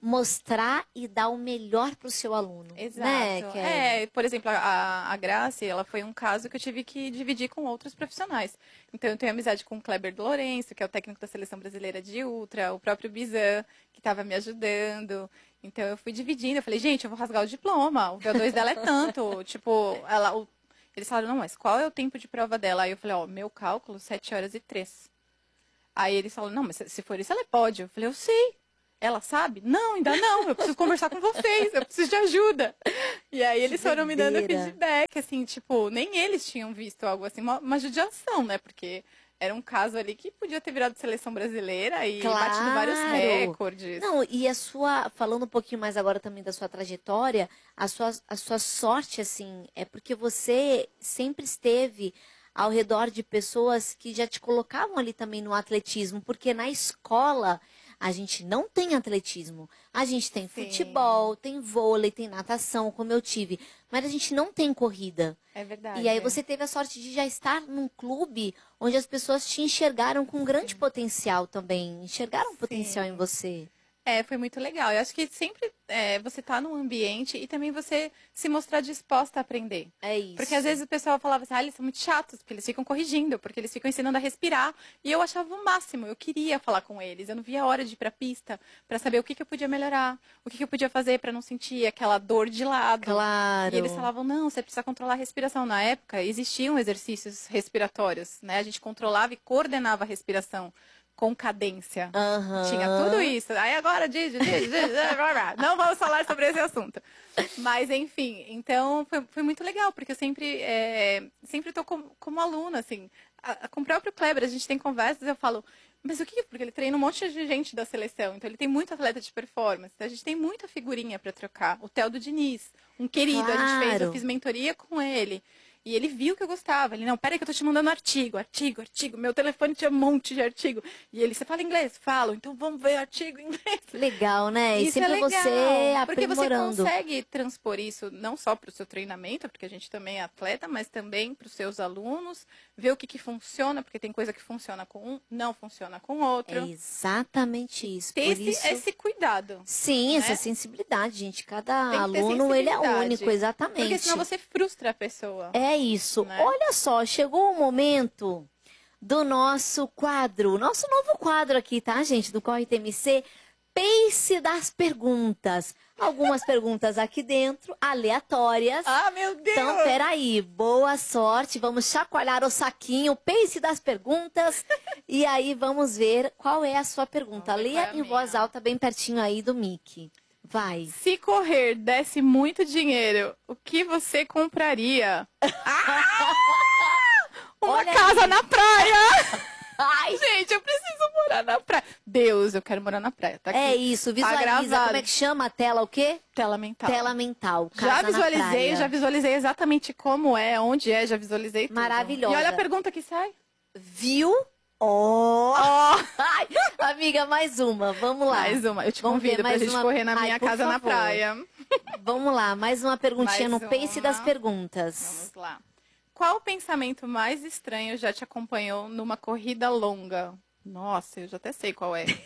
mostrar e dar o melhor pro seu aluno. Exato. Né, Kelly? Por exemplo, a Grace, ela foi um caso que eu tive que dividir com outros profissionais. Então, eu tenho amizade com o Kleber Lourenço, que é o técnico da Seleção Brasileira de Ultra, o próprio Bizan, que estava me ajudando. Então, eu fui dividindo. Eu falei, gente, eu vou rasgar o diploma. O VO2 dela é tanto. Tipo, eles falaram, não, mas qual é o tempo de prova dela? Aí eu falei, meu cálculo, 7h03. Aí eles falaram, não, mas se for isso, ela pode. Eu falei, eu sei. Ela sabe? Não, ainda não. Eu preciso conversar com vocês. Eu preciso de ajuda. E aí eles foram me dando feedback, assim, tipo, nem eles tinham visto algo assim, uma judiação, né? Porque era um caso ali que podia ter virado seleção brasileira e batido vários recordes. Não, e falando um pouquinho mais agora também da sua trajetória, a sua sorte, assim, é porque você sempre esteve ao redor de pessoas que já te colocavam ali também no atletismo, porque na escola a gente não tem atletismo. A gente tem futebol, tem vôlei, tem natação, como eu tive. Mas a gente não tem corrida. É verdade. E aí você teve a sorte de já estar num clube onde as pessoas te enxergaram com grande potencial também. Enxergaram potencial em você. Foi muito legal. Eu acho que sempre você tá num ambiente e também você se mostrar disposta a aprender. É isso. Porque às vezes o pessoal falava assim, eles são muito chatos, porque eles ficam corrigindo, porque eles ficam ensinando a respirar. E eu achava o máximo, eu queria falar com eles. Eu não via a hora de ir pra pista pra saber o que eu podia melhorar, o que eu podia fazer pra não sentir aquela dor de lado. Claro. E eles falavam, não, você precisa controlar a respiração. Na época, existiam exercícios respiratórios, né? A gente controlava e coordenava a respiração com cadência. Tinha tudo isso. Aí agora, não vamos falar sobre esse assunto. Mas, enfim, então foi muito legal, porque eu sempre estou como aluna, assim. Com o próprio Kleber, a gente tem conversas, eu falo, mas o que? Porque ele treina um monte de gente da seleção, então ele tem muito atleta de performance, então a gente tem muita figurinha para trocar. O Theo do Diniz, um querido, eu fiz mentoria com ele. E ele viu que eu gostava. Ele, não, peraí que eu tô te mandando artigo. Meu telefone tinha um monte de artigo. E ele, você fala inglês? Falo. Então vamos ver artigo em inglês. Legal, né? E sempre legal, você aprimorando. porque você consegue transpor isso não só para o seu treinamento, porque a gente também é atleta, mas também para os seus alunos, ver o que funciona, porque tem coisa que funciona com um, não funciona com outro. É exatamente isso. Ter esse cuidado. Sim, né? essa sensibilidade, gente. Cada aluno, ele é único, exatamente. Porque senão você frustra a pessoa. É isso. Né? Olha só, chegou o momento do nosso quadro, nosso novo quadro aqui, tá, gente? Do Corre TMC, Pace das Perguntas. Algumas perguntas aqui dentro, aleatórias. Ah, meu Deus! Então, peraí, boa sorte. Vamos chacoalhar o saquinho, Pace das Perguntas. E aí, vamos ver qual é a sua pergunta. Leia em voz alta, bem pertinho aí do mic. Vai. Se correr desse muito dinheiro, o que você compraria? Uma casa na praia! Ai, gente, eu preciso morar na praia. Deus, eu quero morar na praia. Tá aqui. É isso, visualiza. Como é que chama a tela? O quê? Tela mental. Tela mental. Casa Já visualizei exatamente como é, onde é, já visualizei tudo. Maravilhosa. E olha a pergunta que sai. Viu? Ai, amiga, mais uma. Vamos lá. Mais uma. Eu te convido pra gente correr na minha casa na praia. Vamos lá, mais uma perguntinha no Pace das Perguntas. Vamos lá. Qual o pensamento mais estranho já te acompanhou numa corrida longa? Nossa, eu já até sei qual é.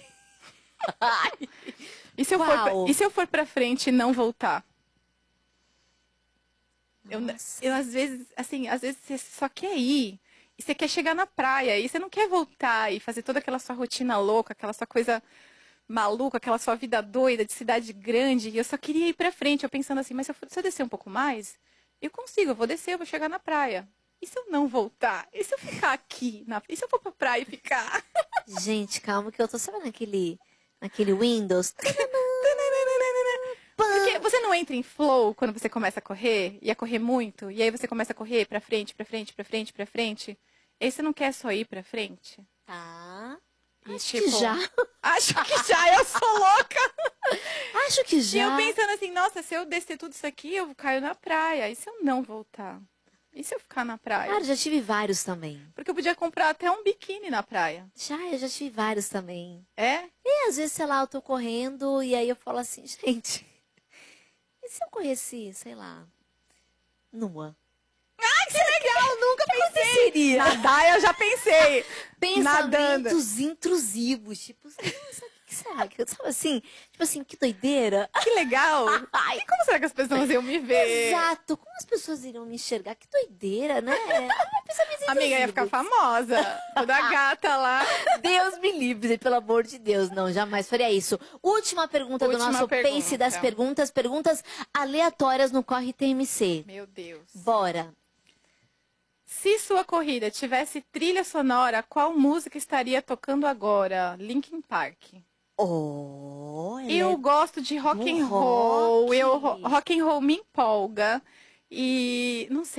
E se eu for pra frente e não voltar? Eu às vezes você só quer ir. E você quer chegar na praia, e você não quer voltar e fazer toda aquela sua rotina louca, aquela sua coisa maluca, aquela sua vida doida de cidade grande. E eu só queria ir pra frente, eu pensando assim, mas se eu descer um pouco mais, eu consigo, eu vou descer, eu vou chegar na praia. E se eu não voltar? E se eu ficar aqui? E se eu for pra praia e ficar? Gente, calma que eu tô sabendo naquele Windows. Porque você não entra em flow quando você começa a correr, e a correr muito, e aí você começa a correr pra frente, pra frente, pra frente, pra frente. E aí você não quer só ir pra frente? Tá. E, Acho que já. Acho que já, eu sou louca. Acho que já. E eu pensando assim, nossa, se eu descer tudo isso aqui, eu caio na praia. E se eu não voltar? E se eu ficar na praia? Cara, já tive vários também. Porque eu podia comprar até um biquíni na praia. Eu já tive vários também. É? E às vezes, sei lá, eu tô correndo e aí eu falo assim, gente, e se eu corresse, sei lá, nua? Ai, que legal! Nunca pensei. Seria? Nadar eu já pensei. Pensamentos Nadando. intrusivos, tipo, nossa, o que será? Sabe assim? Tipo assim, que doideira. Que legal! Ai. E como será que as pessoas iam me ver? Exato. Como as pessoas iriam me enxergar? Que doideira, né? Amiga, ia ficar famosa. Toda gata lá. Deus me livre, pelo amor de Deus. Não, jamais faria isso. Última pergunta do Última nosso pergunta. Pace das perguntas. Perguntas aleatórias no Corre TMC. Meu Deus. Bora. Se sua corrida tivesse trilha sonora, qual música estaria tocando agora? Linkin Park. Eu gosto de rock and roll. rock. Rock and roll me empolga. E não sei.